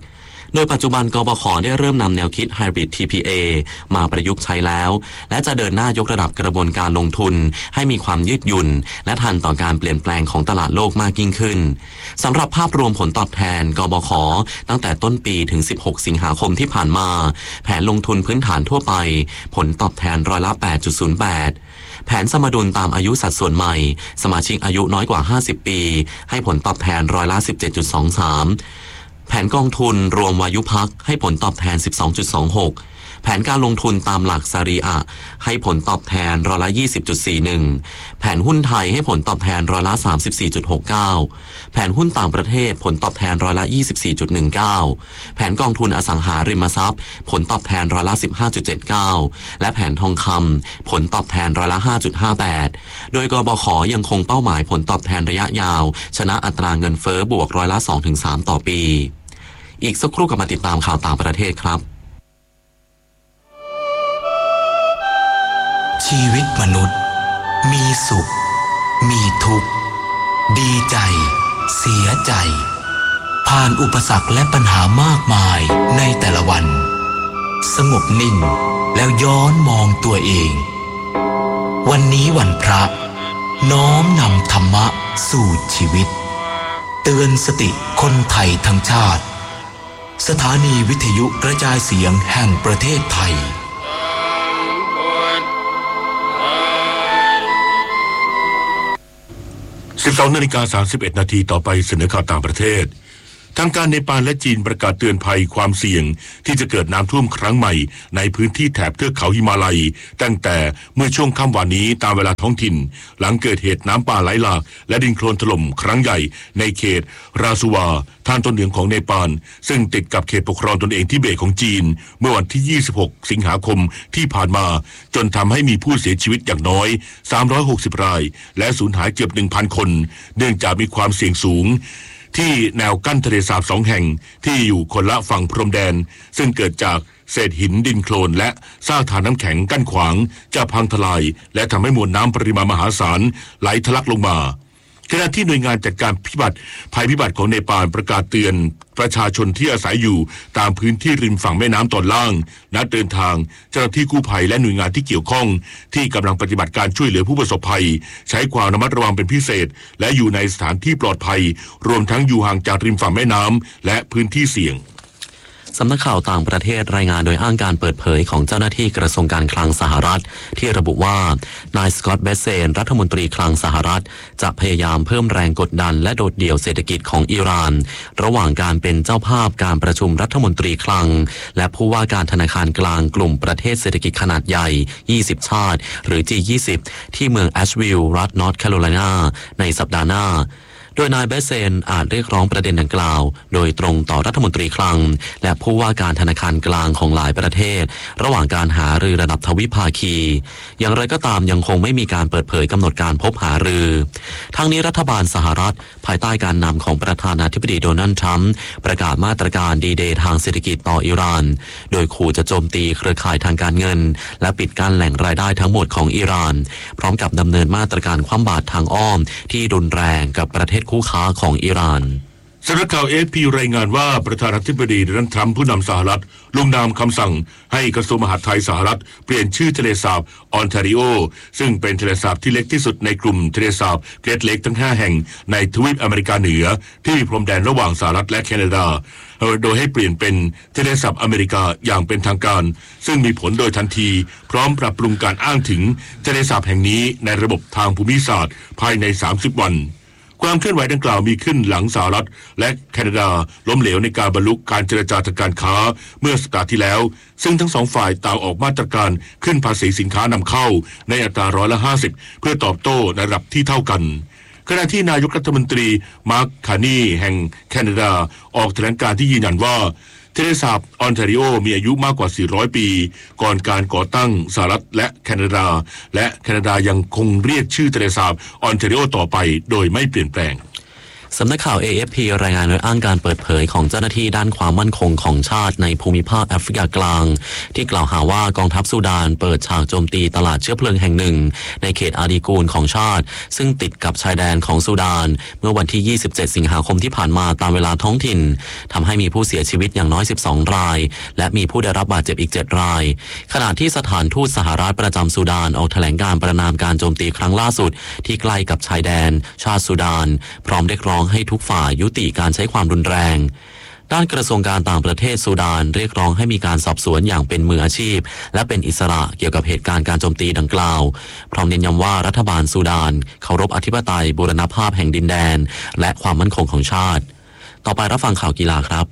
โดยปัจจุบันกบข.ได้เริ่มนำแนวคิด Hybrid ที พี เอ มาประยุกต์ใช้แล้วและจะเดินหน้ายกระดับกระบวนการลงทุนให้มีความยืดหยุ่นและทันต่อการเปลี่ยนแปลงของตลาดโลกมากยิ่งขึ้นสำหรับภาพรวมผลตอบแทนกบข.ตั้งแต่ต้นปีถึงสิบหกสิงหาคมที่ผ่านมาแผนลงทุนพื้นฐานทั่วไปผลตอบแทนร้อยละ แปดจุดศูนย์แปด แผนสมดุลตามอายุสัดส่วนใหม่สมาชิกอายุน้อยกว่าห้าสิบปีให้ผลตอบแทนร้อยละ สิบเจ็ดจุดสองสาม แผนกองทุนรวมวายุพักให้ผลตอบแทน สิบสองจุดสองหก แผนการลงทุนตามหลักซารีอะให้ผลตอบแทนร้อยละ ยี่สิบจุดสี่หนึ่ง แผนหุ้นไทยให้ผลตอบแทนร้อยละ สามสิบสี่จุดหกเก้า แผนหุ้นต่างประเทศผลตอบแทนร้อยละ ยี่สิบสี่จุดหนึ่งเก้า แผนกองทุนอสังหาริมทรัพย์ผลตอบแทนร้อยละ สิบห้าจุดเจ็ดเก้า และแผนทองคำผลตอบแทนร้อยละ ห้าจุดห้าแปด โดยกบข.ยังคงเป้าหมายผลตอบแทนระยะยาวชนะอัตราเงินเฟ้อบวกร้อยละ สองถึงสาม ต่อปีอีกสักครู่กลับมาติดตามข่าวต่างประเทศครับชีวิตมนุษย์มีสุขมีทุกข์ดีใจเสียใจผ่านอุปสรรคและปัญหามากมายในแต่ละวันสงบนิ่งแล้วย้อนมองตัวเองวันนี้วันพระน้อมนำธรรมะสู่ชีวิตเตือนสติคนไทยทั้งชาติสถานีวิทยุกระจายเสียงแห่งประเทศไทยสิบสองนาฬิกาสามสิบเอ็ดนาทีต่อไปเสนอข่าวต่างประเทศทางการเนปาลและจีนประกาศเตือนภัยความเสี่ยงที่จะเกิดน้ำท่วมครั้งใหม่ในพื้นที่แถบเทือกเขาหิมาลัยตั้งแต่เมื่อช่วงค่ำวันนี้ตามเวลาท้องถิ่นหลังเกิดเหตุน้ำป่าไหลหลากและดินโคลนถล่มครั้งใหญ่ในเขตราซูวาทางตอนเหนือของเนปาลซึ่งติดกับเขตปกครองตนเองทิเบตของจีนเมื่อวันที่ยี่สิบหกสิงหาคมที่ผ่านมาจนทำให้มีผู้เสียชีวิตอย่างน้อยสามร้อยหกสิบรายและสูญหายเกือบ หนึ่งพัน คนเนื่องจากมีความเสี่ยงสูงที่แนวกั้นทะเลสาบสองแห่งที่อยู่คนละฝั่งพรมแดนซึ่งเกิดจากเศษหินดินโคลนและซากฐานน้ำแข็งกั้นขวางจะพังทลายและทำให้มวลน้ำปริมาณมหาศาลไหลทะลักลงมาขณะที่หน่วยงานจัดการพิบัติภัยพิบัติของเนปาลประกาศเตือนประชาชนที่อาศัยอยู่ตามพื้นที่ริมฝั่งแม่น้ำตอนล่างนัดเดินทางเจ้าหน้าที่กู้ภัยและหน่วยงานที่เกี่ยวข้องที่กำลังปฏิบัติการช่วยเหลือผู้ประสบภัยใช้ความระมัดระวังเป็นพิเศษและอยู่ในสถานที่ปลอดภัยรวมทั้งอยู่ห่างจากริมฝั่งแม่น้ำและพื้นที่เสี่ยงสำนักข่าวต่างประเทศรายงานโดยอ้างการเปิดเผยของเจ้าหน้าที่กระทรวงการคลังสหรัฐที่ระบุว่านายสกอตต์เบสเซนรัฐมนตรีคลังสหรัฐจะพยายามเพิ่มแรงกดดันและโดดเดี่ยวเศรษฐกิจของอิหร่านระหว่างการเป็นเจ้าภาพการประชุมรัฐมนตรีคลังและผู้ว่าการธนาคารกลางกลุ่มประเทศเศรษฐกิจขนาดใหญ่ยี่สิบชาติหรือ จี ยี่สิบ ที่เมืองแอชวิลล์รัฐนอร์ทแคโรไลนาในสัปดาห์หน้าโดยนายเบสเซนอาจเรียกร้องประเด็นดังกล่าวโดยตรงต่อรัฐมนตรีคลังและผู้ว่าการธนาคารกลางของหลายประเทศระหว่างการหารือระดับทวิภาคีอย่างไรก็ตามยังคงไม่มีการเปิดเผยกำหนดการพบหารือทั้งนี้รัฐบาลสหรัฐภายใต้การนำของประธานาธิบดีโดนัลด์ทรัมป์ประกาศมาตรการดีเดย์ทางเศรษฐกิจต่ออิหร่านโดยขู่จะโจมตีเครือข่ายทางการเงินและปิดกั้นแหล่งรายได้ทั้งหมดของอิหร่านพร้อมกับดำเนินมาตรการคว่ำบาตรทางอ้อมที่รุนแรงกับประเทศคู่ค้าของอิหร่านสำนักข่าว เอ เอฟ พี รายงานว่าประธานาธิบดีโดนัลด์ทรัมป์ผู้นำสหรัฐลงนามคำสั่งให้กระทรวงมหาดไทยสหรัฐเปลี่ยนชื่อทะเลสาบออนแทริโอซึ่งเป็นทะเลสาบที่เล็กที่สุดในกลุ่มทะเลสาบเกรทเลคทั้งห้าแห่งในทวีปอเมริกาเหนือที่มีพรมแดนระหว่างสหรัฐและแคนาดาโดยให้เปลี่ยนเป็นทะเลสาบอเมริกาอย่างเป็นทางการซึ่งมีผลโดยทันทีพร้อมปรับปรุงการอ้างถึงทะเลสาบแห่งนี้ในระบบทางภูมิศาสตร์ภายในสามสิบวันความเคลื่อนไหวดังกล่าวมีขึ้นหลังสหรัฐและแคนาดาล้มเหลวในการบรรลุการเจรจาทางการค้าเมื่อสัปดาห์ที่แล้วซึ่งทั้งสองฝ่ายต่างออกมาตรการขึ้นภาษีสินค้านำเข้าในอัตราร้อยละห้าสิบเพื่อตอบโต้ในระดับที่เท่ากันขณะที่นายกรัฐมนตรีมาร์คคานีแห่งแคนาดาออกแถลงการที่ยืนยันว่าทะเลสาบออนแทริโอมีอายุมากกว่าสี่ร้อยปีก่อนการก่อตั้งสหรัฐและแคนาดาและแคนาดายังคงเรียกชื่อทะเลสาบออนแทริโอต่อไปโดยไม่เปลี่ยนแปลงสำนักข่าว เอ เอฟ พี รายงานโดยอ้างการเปิดเผยของเจ้าหน้าที่ด้านความมั่นคงของชาติในภูมิภาคแอฟริกากลางที่กล่าวหาว่ากองทัพซูดานเปิดฉากโจมตีตลาดเชื้อเพลิงแห่งหนึ่งในเขตอาดีกูลของชาติซึ่งติดกับชายแดนของซูดานเมื่อวันที่ยี่สิบเจ็ดสิงหาคมที่ผ่านมาตามเวลาท้องถิ่นทำให้มีผู้เสียชีวิตอย่างน้อยสิบสองรายและมีผู้ได้รับบาดเจ็บอีกเจ็ดรายขณะที่สถานทูตสหรัฐประจำซูดานออกแถลงการประณามการโจมตีครั้งล่าสุดที่ใกล้กับชายแดนชาติซูดานพร้อมเรียกร้องให้ทุกฝ่ายยุติการใช้ความรุนแรงด้านกระทรวงการต่างประเทศซูดานเรียกร้องให้มีการสอบสวนอย่างเป็นมืออาชีพและเป็นอิสระเกี่ยวกับเหตุการณ์การโจมตีดังกล่าวพร้อมเน้นย้ำว่ารัฐบาลซูดานเคารพอธิปไตยบูรณภาพแห่งดินแดนและความมั่นคงของชาติต่อไปรับฟังข่าวกีฬาครับ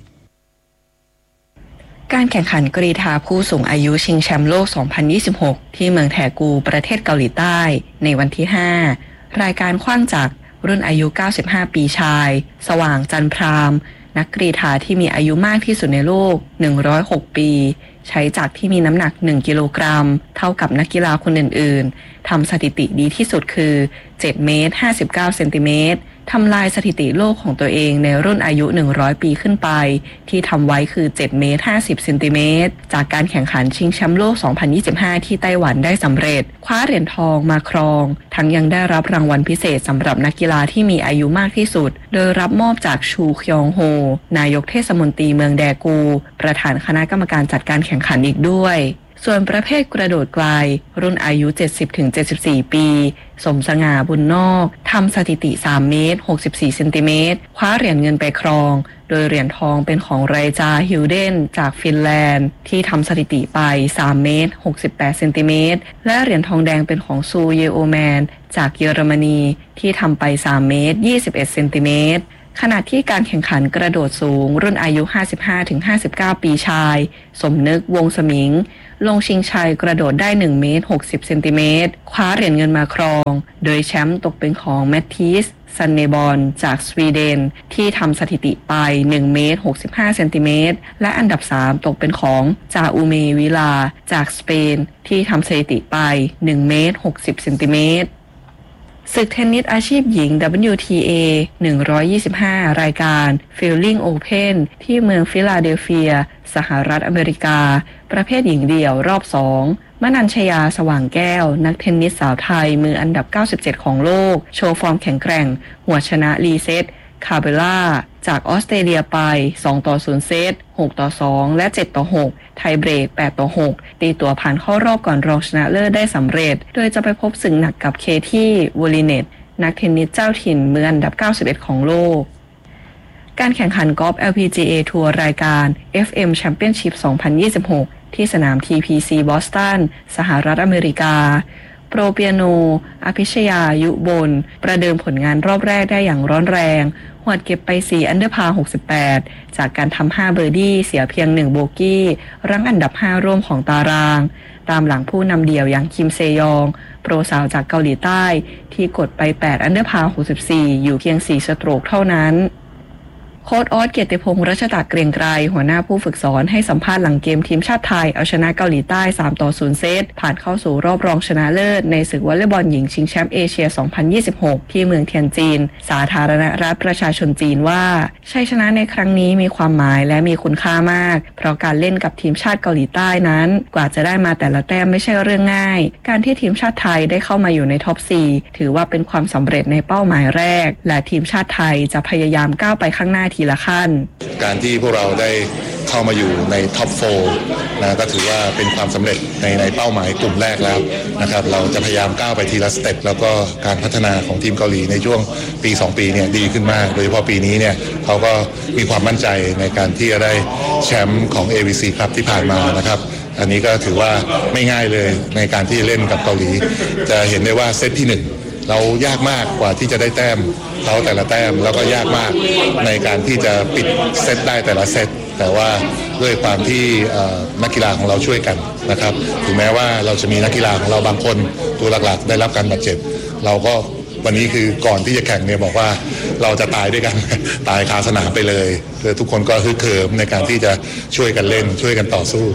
การแข่งขันกรีฑาผู้สูงอายุชิงแชมป์โลก สองพันยี่สิบหก ที่เมืองแทกูประเทศเกาหลีใต้ในวันที่ ห้ารายการขว้างจักรรุ่นอายุ เก้าสิบห้า ปีชายสว่างจันพรามนักกรีฑาที่มีอายุมากที่สุดในโลก หนึ่งร้อยหก ปีใช้จักรที่มีน้ำหนัก หนึ่ง กิโลกรัมเท่ากับนักกีฬาคนอื่นๆทำสถิติดีที่สุดคือ เจ็ด เมตร ห้าสิบเก้า เซนติเมตรทำลายสถิติโลกของตัวเองในรุ่นอายุ หนึ่งร้อย ปีขึ้นไปที่ทำไว้คือ เจ็ด เมตร ห้าสิบ เซนติเมตรจากการแข่งขันชิงแชมป์โลก สองพันยี่สิบห้า ที่ไต้หวันได้สำเร็จคว้าเหรียญทองมาครองทั้งยังได้รับรางวัลพิเศษสำหรับนักกีฬาที่มีอายุมากที่สุดโดยรับมอบจากชูคยองโฮนายกเทศมนตรีเมืองแดกูประธานคณะกรรมการจัดการแข่งขันอีกด้วยส่วนประเภทกระโดดไกลรุ่นอายุ เจ็ดสิบถึงเจ็ดสิบสี่ ปีสมสง่าบุญนอกทำสถิติ สาม เมตร หกสิบสี่ เซนติเมตรคว้าเหรียญเงินไปครองโดยเหรียญทองเป็นของไรจาฮิลเดนจากฟินแลนด์ที่ทำสถิติไป สาม เมตร หกสิบแปด เซนติเมตรและเหรียญทองแดงเป็นของซูเยโอแมนจากเยอรมนีที่ทำไป สาม เมตร ยี่สิบเอ็ด เซนติเมตรขณะที่การแข่งขันกระโดดสูงรุ่นอายุ ห้าสิบห้าถึงห้าสิบเก้า ปีชายสมนึกวงสมิงลงชิงชัยกระโดดได้ หนึ่ง เมตร หกสิบ เซนติเมตรคว้าเหรียญเงินมาครองโดยแชมป์ตกเป็นของแมตติสซันเนบอลจากสวีเดนที่ทำสถิติไป หนึ่ง เมตร หกสิบห้า เซนติเมตรและอันดับสามตกเป็นของจาอูเมวิลาจากสเปนที่ทำสถิติไป หนึ่ง เมตร หกสิบ เซนติเมตรศึกเทนนิสอาชีพหญิง ดับเบิลยู ที เอ หนึ่งร้อยยี่สิบห้า รายการ Fielding Open ที่เมืองฟิลาเดลเฟียสหรัฐอเมริกาประเภทหญิงเดี่ยวรอบสองมนัญชยาสว่างแก้วนักเทนนิสสาวไทยมืออันดับเก้าสิบเจ็ดของโลกโชว์ฟอร์มแข็งแกร่งหัวชนะลีเซตคาเบล่าจากออสเตรเลียไปสองต่อศูนย์เซตหกต่อสองและเจ็ดต่อหกไทยเบรกแปดต่อหกตีตัวผ่านเข้ารอบก่อนรองชนะเลิศได้สำเร็จโดยจะไปพบศึกหนักกับเคที่วอลิเนตนักเทนนิสเจ้าถิ่นมืออันดับเก้าสิบเอ็ดของโลกการแข่งขันกอล์ฟ แอล พี จี เอ ทัวร์รายการ เอฟ เอ็ม Championship สองพันยี่สิบหกที่สนาม ที พี ซี บอสตันสหรัฐอเมริกาโปรเปียโนอภิชยายุบลประเดิมผลงานรอบแรกได้อย่างร้อนแรงหวดเก็บไปสี่อันเดอร์พาร์หกสิบแปดจากการทำห้าเบอร์ดี้เสียเพียงหนึ่งโบกี้รั้งอันดับห้าร่วมของตารางตามหลังผู้นำเดี่ยวอย่างคิมเซยองโปรสาวจากเกาหลีใต้ที่กดไปแปดอันเดอร์พาร์หกสิบสี่อยู่เพียงสี่สโตรกเท่านั้นโค้ชออสเกียรติพงษ์รัชตะเกรียงไกรหัวหน้าผู้ฝึกสอนให้สัมภาษณ์หลังเกมทีมชาติไทยเอาชนะเกาหลีใต้สามต่อศูนย์เซตผ่านเข้าสู่รอบรองชนะเลิศในศึกวอลเลย์บอลหญิงชิงแชมป์เอเชียสองพันยี่สิบหกที่เมืองเทียนจินสาธารณรัฐประชาชนจีนว่าชัยชนะในครั้งนี้มีความหมายและมีคุณค่ามากเพราะการเล่นกับทีมชาติเกาหลีใต้นั้นกว่าจะได้มาแต่ละแต้มไม่ใช่เรื่องง่ายการที่ทีมชาติไทยได้เข้ามาอยู่ในท็อปสี่ถือว่าเป็นความสำเร็จในเป้าหมายแรกและทีมชาติไทยจะพยายามก้าวไปข้างหน้าทีละขั้นการที่พวกเราได้เข้ามาอยู่ในท็อปโฟร์นะก็ถือว่าเป็นความสำเร็จในในเป้าหมายกลุ่มแรกแล้วนะครับเราจะพยายามก้าวไปทีละสเต็ปแล้วก็การพัฒนาของทีมเกาหลีในช่วงปีสองปีเนี่ยดีขึ้นมากโดยเฉพาะปีนี้เนี่ยเขาก็มีความมั่นใจในการที่จะได้แชมป์ของ เอ วี ซี ครับที่ผ่านมานะครับอันนี้ก็ถือว่าไม่ง่ายเลยในการที่เล่นกับเกาหลีจะเห็นได้ว่าเซตที่หนึ่งเรายากมากกว่าที่จะได้แต้มเขาแต่ละแต้มแล้วก็ยากมากในการที่จะปิดเซตได้แต่ละเซตแต่ว่าด้วยความที่นักกีฬาของเราช่วยกันนะครับถึงแม้ว่าเราจะมีนักกีฬาของเราบางคนตัวหลักๆได้รับการบาดเจ็บเราก็วันนี้คือก่อนที่จะแข่งเนี่ยบอกว่าเราจะตายด้วยกันตายคาสนามไปเลยทุกคนก็ฮึกเหิมในการที่จะช่วยกันเล่นช่วยกันต่อสู้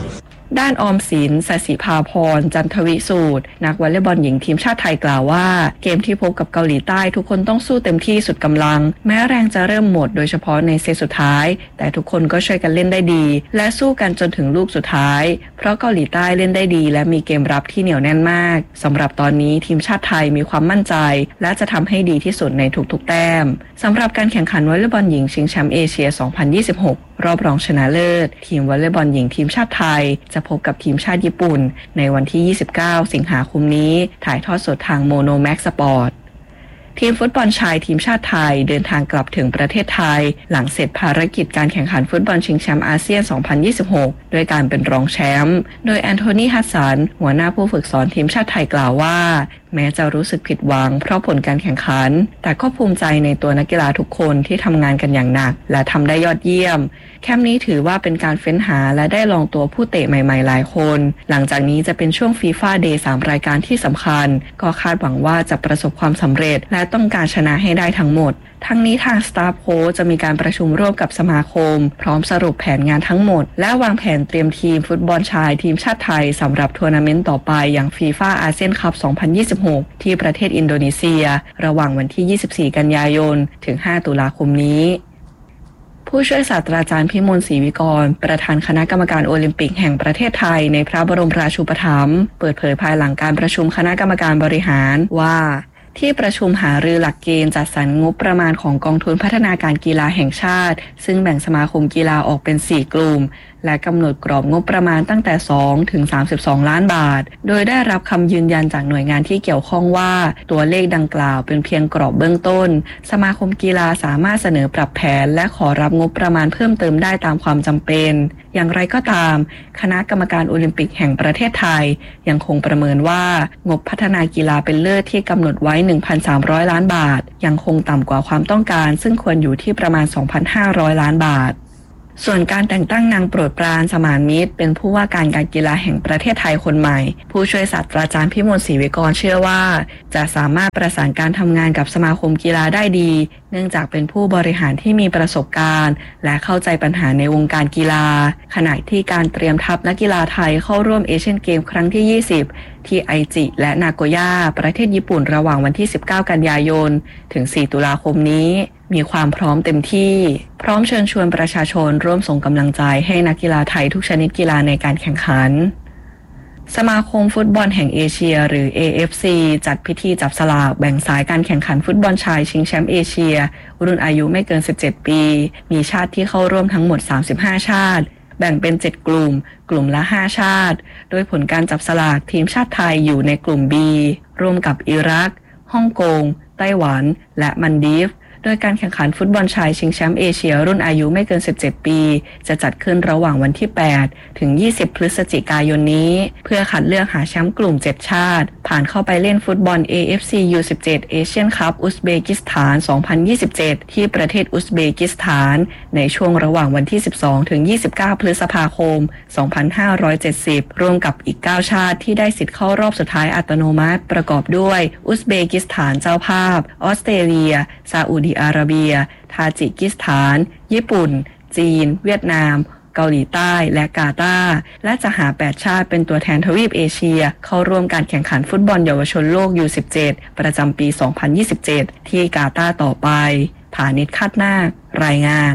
ด้านออมสินสศิภาพรจันทวิสูตรนักวอลเลย์บอลหญิงทีมชาติไทยกล่าวว่าเกมที่พบกับเกาหลีใต้ทุกคนต้องสู้เต็มที่สุดกำลังแม้แรงจะเริ่มหมดโดยเฉพาะในเซตสุดท้ายแต่ทุกคนก็ช่วยกันเล่นได้ดีและสู้กันจนถึงลูกสุดท้ายเพราะเกาหลีใต้เล่นได้ดีและมีเกมรับที่เหนียวแน่นมากสำหรับตอนนี้ทีมชาติไทยมีความมั่นใจและจะทำให้ดีที่สุดในทุกๆแต้มสำหรับการแข่งขันวอลเลย์บอลหญิงชิงแชมป์เอเชีย สองพันยี่สิบหก รอบรองชนะเลิศทีมวอลเลย์บอลหญิงทีมชาติไทยจะพบกับทีมชาติญี่ปุ่นในวันที่ยี่สิบเก้าสิงหาคมนี้ถ่ายทอดสดทางโมโนแม็กสปอร์ตทีมฟุตบอลชายทีมชาติไทยเดินทางกลับถึงประเทศไทยหลังเสร็จภารกิจการแข่งขันฟุตบอลชิงแชมป์อาเซียน สองพันยี่สิบหก ด้วยการเป็นรองแชมป์โดยแอนโทนี ฮัสสันหัวหน้าผู้ฝึกสอนทีมชาติไทยกล่าวว่าแม้จะรู้สึกผิดหวังเพราะผลการแข่งขันแต่ก็ภูมิใจในตัวนักกีฬาทุกคนที่ทำงานกันอย่างหนักและทำได้ยอดเยี่ยมแคมป์นี้ถือว่าเป็นการเฟ้นหาและได้ลองตัวผู้เตะใหม่ๆหลายคนหลังจากนี้จะเป็นช่วงฟีฟ่าเดย์ สามรายการที่สำคัญก็คาดหวังว่าจะประสบความสำเร็จและต้องการชนะให้ได้ทั้งหมดทั้งนี้ทางสตาฟโค้ชจะมีการประชุมร่วมกับสมาคมพร้อมสรุปแผนงานทั้งหมดและวางแผนเตรียมทีมฟุตบอลชายทีมชาติไทยสำหรับทัวร์นาเมนต์ต่อไปอย่างฟีฟ่าอาเซียนคัพ สองพันยี่สิบหก ที่ประเทศอินโดนีเซียระหว่างวันที่ ยี่สิบสี่ กันยายนถึง ห้า ตุลาคมนี้ผู้ช่วยศาสตราจารย์พิมลศรีวิกรประธานคณะกรรมการโอลิมปิกแห่งประเทศไทยในพระบรมราชูปถัมภ์เปิดเผยภายหลังการประชุมคณะกรรมการบริหารว่าที่ประชุมหารือหลักเกณฑ์จัดสรรงบประมาณของกองทุนพัฒนาการกีฬาแห่งชาติซึ่งแบ่งสมาคมกีฬาออกเป็นสี่กลุ่มและกำหนดกรอบงบประมาณตั้งแต่สองถึงสามสิบสองล้านบาทโดยได้รับคำยืนยันจากหน่วยงานที่เกี่ยวข้องว่าตัวเลขดังกล่าวเป็นเพียงกรอบเบื้องต้นสมาคมกีฬาสามารถเสนอปรับแผนและขอรับงบประมาณเพิ่มเติมได้ตามความจำเป็นอย่างไรก็ตามคณะกรรมการโอลิมปิกแห่งประเทศไทยยังคงประเมินว่างบพัฒนากีฬาเป็นเลิศที่กำหนดไว้ หนึ่งพันสามร้อย ล้านบาทยังคงต่ำกว่าความต้องการซึ่งควรอยู่ที่ประมาณ สองพันห้าร้อย ล้านบาทส่วนการแต่งตั้งนางโปรดปรานสมานมิตรเป็นผู้ว่าการการกีฬาแห่งประเทศไทยคนใหม่ผู้ช่วยศาสตราจารย์พิมลศรีวิกรเชื่อว่าจะสามารถประสานการทำงานกับสมาคมกีฬาได้ดีเนื่องจากเป็นผู้บริหารที่มีประสบการณ์และเข้าใจปัญหาในวงการกีฬาขณะที่การเตรียมทัพนักกีฬาไทยเข้าร่วมเอเชียนเกมครั้งที่ยี่สิบที่ไอจิและนาโกย่าประเทศญี่ปุ่นระหว่างวันที่สิบเก้ากันยายนถึงสี่ตุลาคมนี้มีความพร้อมเต็มที่พร้อมเชิญชวนประชาชนร่วมส่งกำลังใจให้นักกีฬาไทยทุกชนิดกีฬาในการแข่งขันสมาคมฟุตบอลแห่งเอเชียหรือ เอ เอฟ ซี จัดพิธีจับสลากแบ่งสายการแข่งขันฟุตบอลชายชิงแชมป์เอเชียรุ่นอายุไม่เกินสิบเจ็ดปีมีชาติที่เข้าร่วมทั้งหมดสามสิบห้าชาติแบ่งเป็นเจ็ดกลุ่มกลุ่มละห้าชาติโดยผลการจับสลากทีมชาติไทยอยู่ในกลุ่ม B ร่วมกับอิรักฮ่องกงไต้หวันและมัลดีฟโดยการแข่งขันฟุตบอลชายชิงแชมป์เอเชียรุ่นอายุไม่เกินสิบเจ็ดปีจะจัดขึ้นระหว่างวันที่แปดถึงยี่สิบพฤศจิกายนนี้เพื่อคัดเลือกหาแชมป์กลุ่มเจ็ดชาติผ่านเข้าไปเล่นฟุตบอล เอ เอฟ ซี ยู สิบเจ็ด Asian Cup อุซเบกิสถาน สองพันยี่สิบเจ็ดที่ประเทศอุซเบกิสถานในช่วงระหว่างวันที่สิบสองถึงยี่สิบเก้าพฤษภาคมสองพันห้าร้อยเจ็ดสิบร่วมกับอีกเก้าชาติที่ได้สิทธิ์เข้ารอบสุดท้ายอัตโนมัติประกอบด้วยอุซเบกิสถานเจ้าภาพออสเตรเลียซาอุดิอาระเบียทาจิกิสถานญี่ปุ่นจีนเวียดนามเกาหลีใต้และกาตาร์และจะหาแปดชาติเป็นตัวแทนทวีปเอเชียเข้าร่วมการแข่งขันฟุตบอลเยาวชนโลก ยู สิบเจ็ด ประจำปี สองพันยี่สิบเจ็ด ที่กาตาร์ต่อไปผานิช คาดนาครายงาน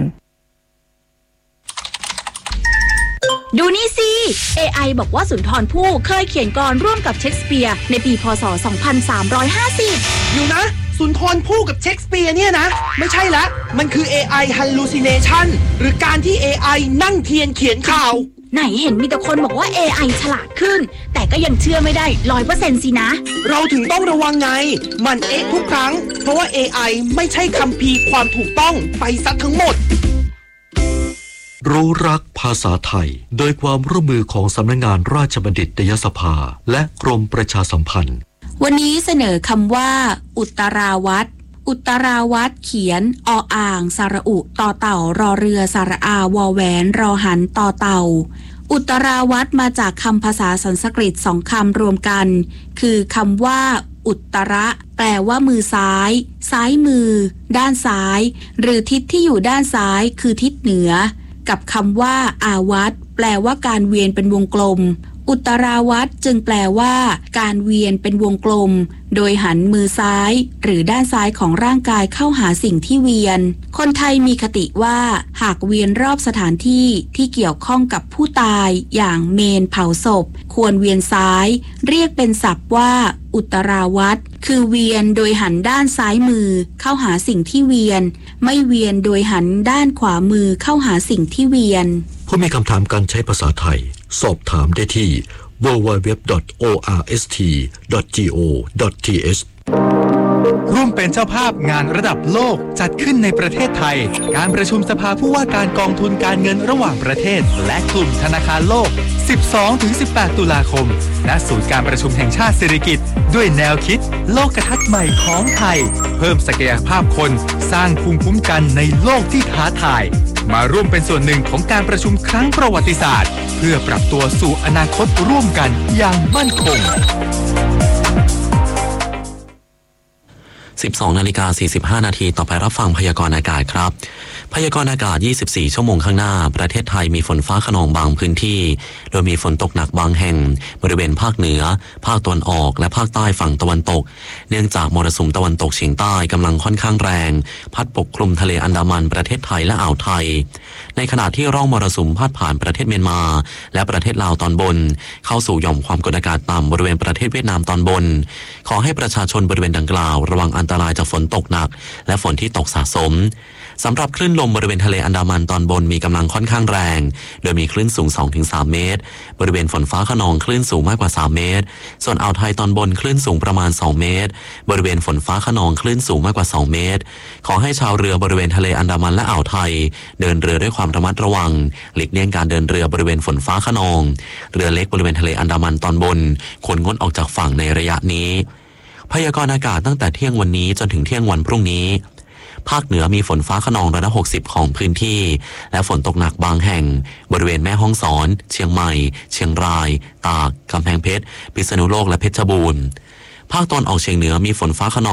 ดูนี่สิ เอ ไอ บอกว่าสุนทรภู่เคยเขียนกลอนร่วมกับเชคสเปียร์ในปีพ.ศ. สองพันสามร้อยห้าสิบอยู่นะสุนทรภู่กับเชคสเปียร์เนี่ยนะไม่ใช่ละมันคือ เอ ไอ hallucination หรือการที่ เอ ไอ นั่งเทียนเขียนข่าวไหนเห็นมีแต่คนบอกว่า เอ ไอ ฉลาดขึ้นแต่ก็ยังเชื่อไม่ได้ ร้อยเปอร์เซ็นต์ สินะเราถึงต้องระวังไงมันเอ๊ะทุกครั้งเพราะว่า เอ ไอ ไม่ใช่คัมภีร์ความถูกต้องไปซะทั้งหมดรู้รักภาษาไทยโดยความร่วมมือของสำนักงานราชบัณฑิตยสภาและกรมประชาสัมพันธ์วันนี้เสนอคำว่าอุตราวัตอุตราวัตเขียนออ่างสระอุต่อเต่ารอเรือสระอาวอแหวนรอหันต่อเต่าอุตราวัตมาจากคำภาษาสันสกฤตสองคำรวมกันคือคำว่าอุตระแปลว่ามือซ้ายซ้ายมือด้านซ้ายหรือทิศที่อยู่ด้านซ้ายคือทิศเหนือกับคำว่าอาวัตแปลว่าการเวียนเป็นวงกลมอุตราวัตจึงแปลว่าการเวียนเป็นวงกลมโดยหันมือซ้ายหรือด้านซ้ายของร่างกายเข้าหาสิ่งที่เวียนคนไทยมีคติว่าหากเวียนรอบสถานที่ที่เกี่ยวข้องกับผู้ตายอย่างเมนเผาศพควรเวียนซ้ายเรียกเป็นศัพท์ว่าอุตราวัตคือเวียนโดยหันด้านซ้ายมือเข้าหาสิ่งที่เวียนไม่เวียนโดยหันด้านขวามือเข้าหาสิ่งที่เวียนผู้มีคำถามการใช้ภาษาไทยสอบถามได้ที่ ดับเบิลยู ดับเบิลยู ดับเบิลยู ดอท โอ อาร์ เอส ที ดอท จี โอ ดอท ที เอชร่วมเป็นเจ้าภาพงานระดับโลกจัดขึ้นในประเทศไทยการประชุมสภาผู้ว่าการกองทุนการเงินระหว่างประเทศและกลุ่มธนาคารโลก สิบสองถึงสิบแปด ตุลาคมณศูนย์การประชุมแห่งชาติสิริกิติ์ด้วยแนวคิดโลกทัศน์ใหม่ของไทยเพิ่มศักยภาพคนสร้างภูมิคุ้มกันในโลกที่ท้าทายมาร่วมเป็นส่วนหนึ่งของการประชุมครั้งประวัติศาสตร์เพื่อปรับตัวสู่อนาคตร่วมกันอย่างมั่นคงสิบสองนาฬิกาสี่สิบห้านาทีต่อไปรับฟังพยากรณ์อากาศครับพยากรณ์อากาศยี่สิบสี่ชั่วโมงข้างหน้าประเทศไทยมีฝนฟ้าคะนองบางพื้นที่โดยมีฝนตกหนักบางแห่งบริเวณภาคเหนือภาคตะวันออกและภาคใต้ฝั่งตะวันตกเนื่องจากมรสุมตะวันตกเฉียงใต้กำลังค่อนข้างแรงพัดปกคลุมทะเลอันดามันประเทศไทยและอ่าวไทยในขณะที่ร่องมรสุมพาดผ่านประเทศเมียนมาและประเทศลาวตอนบนเข้าสู่หย่อมความกดอากาศต่ำบริเวณประเทศเวียดนามตอนบนขอให้ประชาชนบริเวณดังกล่าวระวังอันตรายจากฝนตกหนักและฝนที่ตกสะสมสำหรับคลื่นลมบริเวณทะเลอันดามันตอนบนมีกำลังค่อนข้างแรงโดยมีคลื่นสูง สองถึงสาม เมตรบริเวณฝนฟ้าคะนองคลื่นสูงมากกว่าสามเมตรส่วนอ่าวไทยตอนบนคลื่นสูงประมาณสองเมตรบริเวณฝนฟ้าคะนองคลื่นสูงมากกว่าสองเมตรขอให้ชาวเรือบริเวณทะเลอันดามันและอ่าวไทยเดินเรือด้วยความระมัดระวังหลีกเลี่ยงการเดินเรือบริเวณฝนฟ้าคะนองเรือเล็กบริเวณทะเลอันดามันตอนบนควรงดออกจากฝั่งในระยะนี้พยากรณ์อากาศตั้งแต่เที่ยงวันนี้จนถึงเที่ยงวันพรุ่งนี้ภาคเหนือมีฝนฟ้าคะนองร้อยละหกสิบของพื้นที่และฝนตกหนักบางแห่งบริเวณแม่ฮ่องสอนเชียงใหม่เชียงรายตากกำแพงเพชรพิษณุโลกและเพชรบูรณ์ภาคตะวันออกเฉียงเหนือมีฝนฟ้าคะนอง